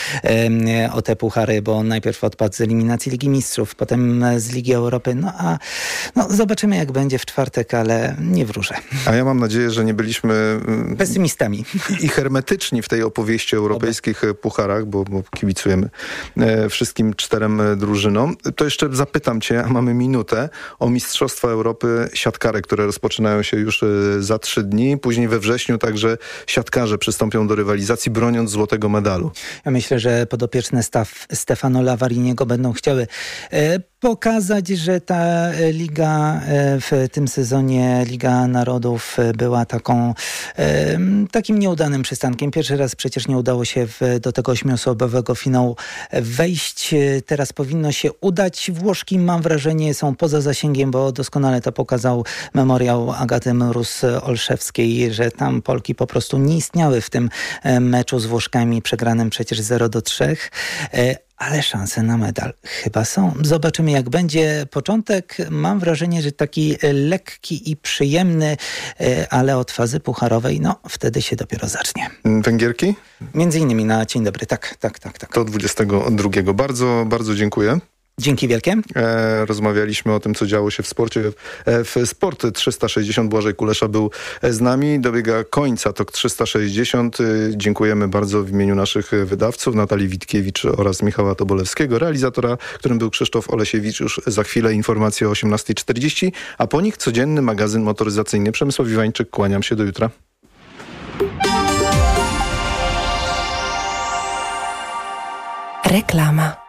o te puchary, bo on najpierw odpadł z eliminacji Ligi Mistrzów, potem z Ligi Europy. Zobaczymy, jak będzie w czwartek, ale nie wróżę. A ja mam nadzieję, że nie byliśmy pesymistami i hermetyczni w tej opowieści o europejskich pucharach, bo kibicujemy wszystkim 4 drużynom. To jeszcze zapytam zapytam cię, a mamy minutę, o Mistrzostwa Europy siatkarek, które rozpoczynają się już za 3 dni. Później we wrześniu także siatkarze przystąpią do rywalizacji, broniąc złotego medalu. Ja myślę, że podopieczne Stefano Lavariniego będą chciały pokazać, że ta liga w tym sezonie, Liga Narodów, była takim nieudanym przystankiem. Pierwszy raz przecież nie udało się do tego 8-osobowego finału wejść. Teraz powinno się udać. Włoszki, mam wrażenie, są poza zasięgiem, bo doskonale to pokazał memoriał Agaty Mróz-Olszewskiej, że tam Polki po prostu nie istniały w tym meczu z Włoszkami, przegranym przecież 0-3. Ale szanse na medal chyba są. Zobaczymy, jak będzie początek. Mam wrażenie, że taki lekki i przyjemny, ale od fazy pucharowej, wtedy się dopiero zacznie. Węgierki? Między innymi na dzień dobry, tak. To 22. Bardzo, bardzo dziękuję. Dzięki wielkie. Rozmawialiśmy o tym, co działo się w sporcie. W Sport 360 Błażej Kulesza był z nami. Dobiega końca TOK 360. Dziękujemy bardzo w imieniu naszych wydawców, Natalii Witkiewicz oraz Michała Tobolewskiego, realizatora, którym był Krzysztof Olesiewicz. Już za chwilę informacje o 18:40, a po nich codzienny magazyn motoryzacyjny. Przemysław Iwańczyk, kłaniam się, do jutra. Reklama.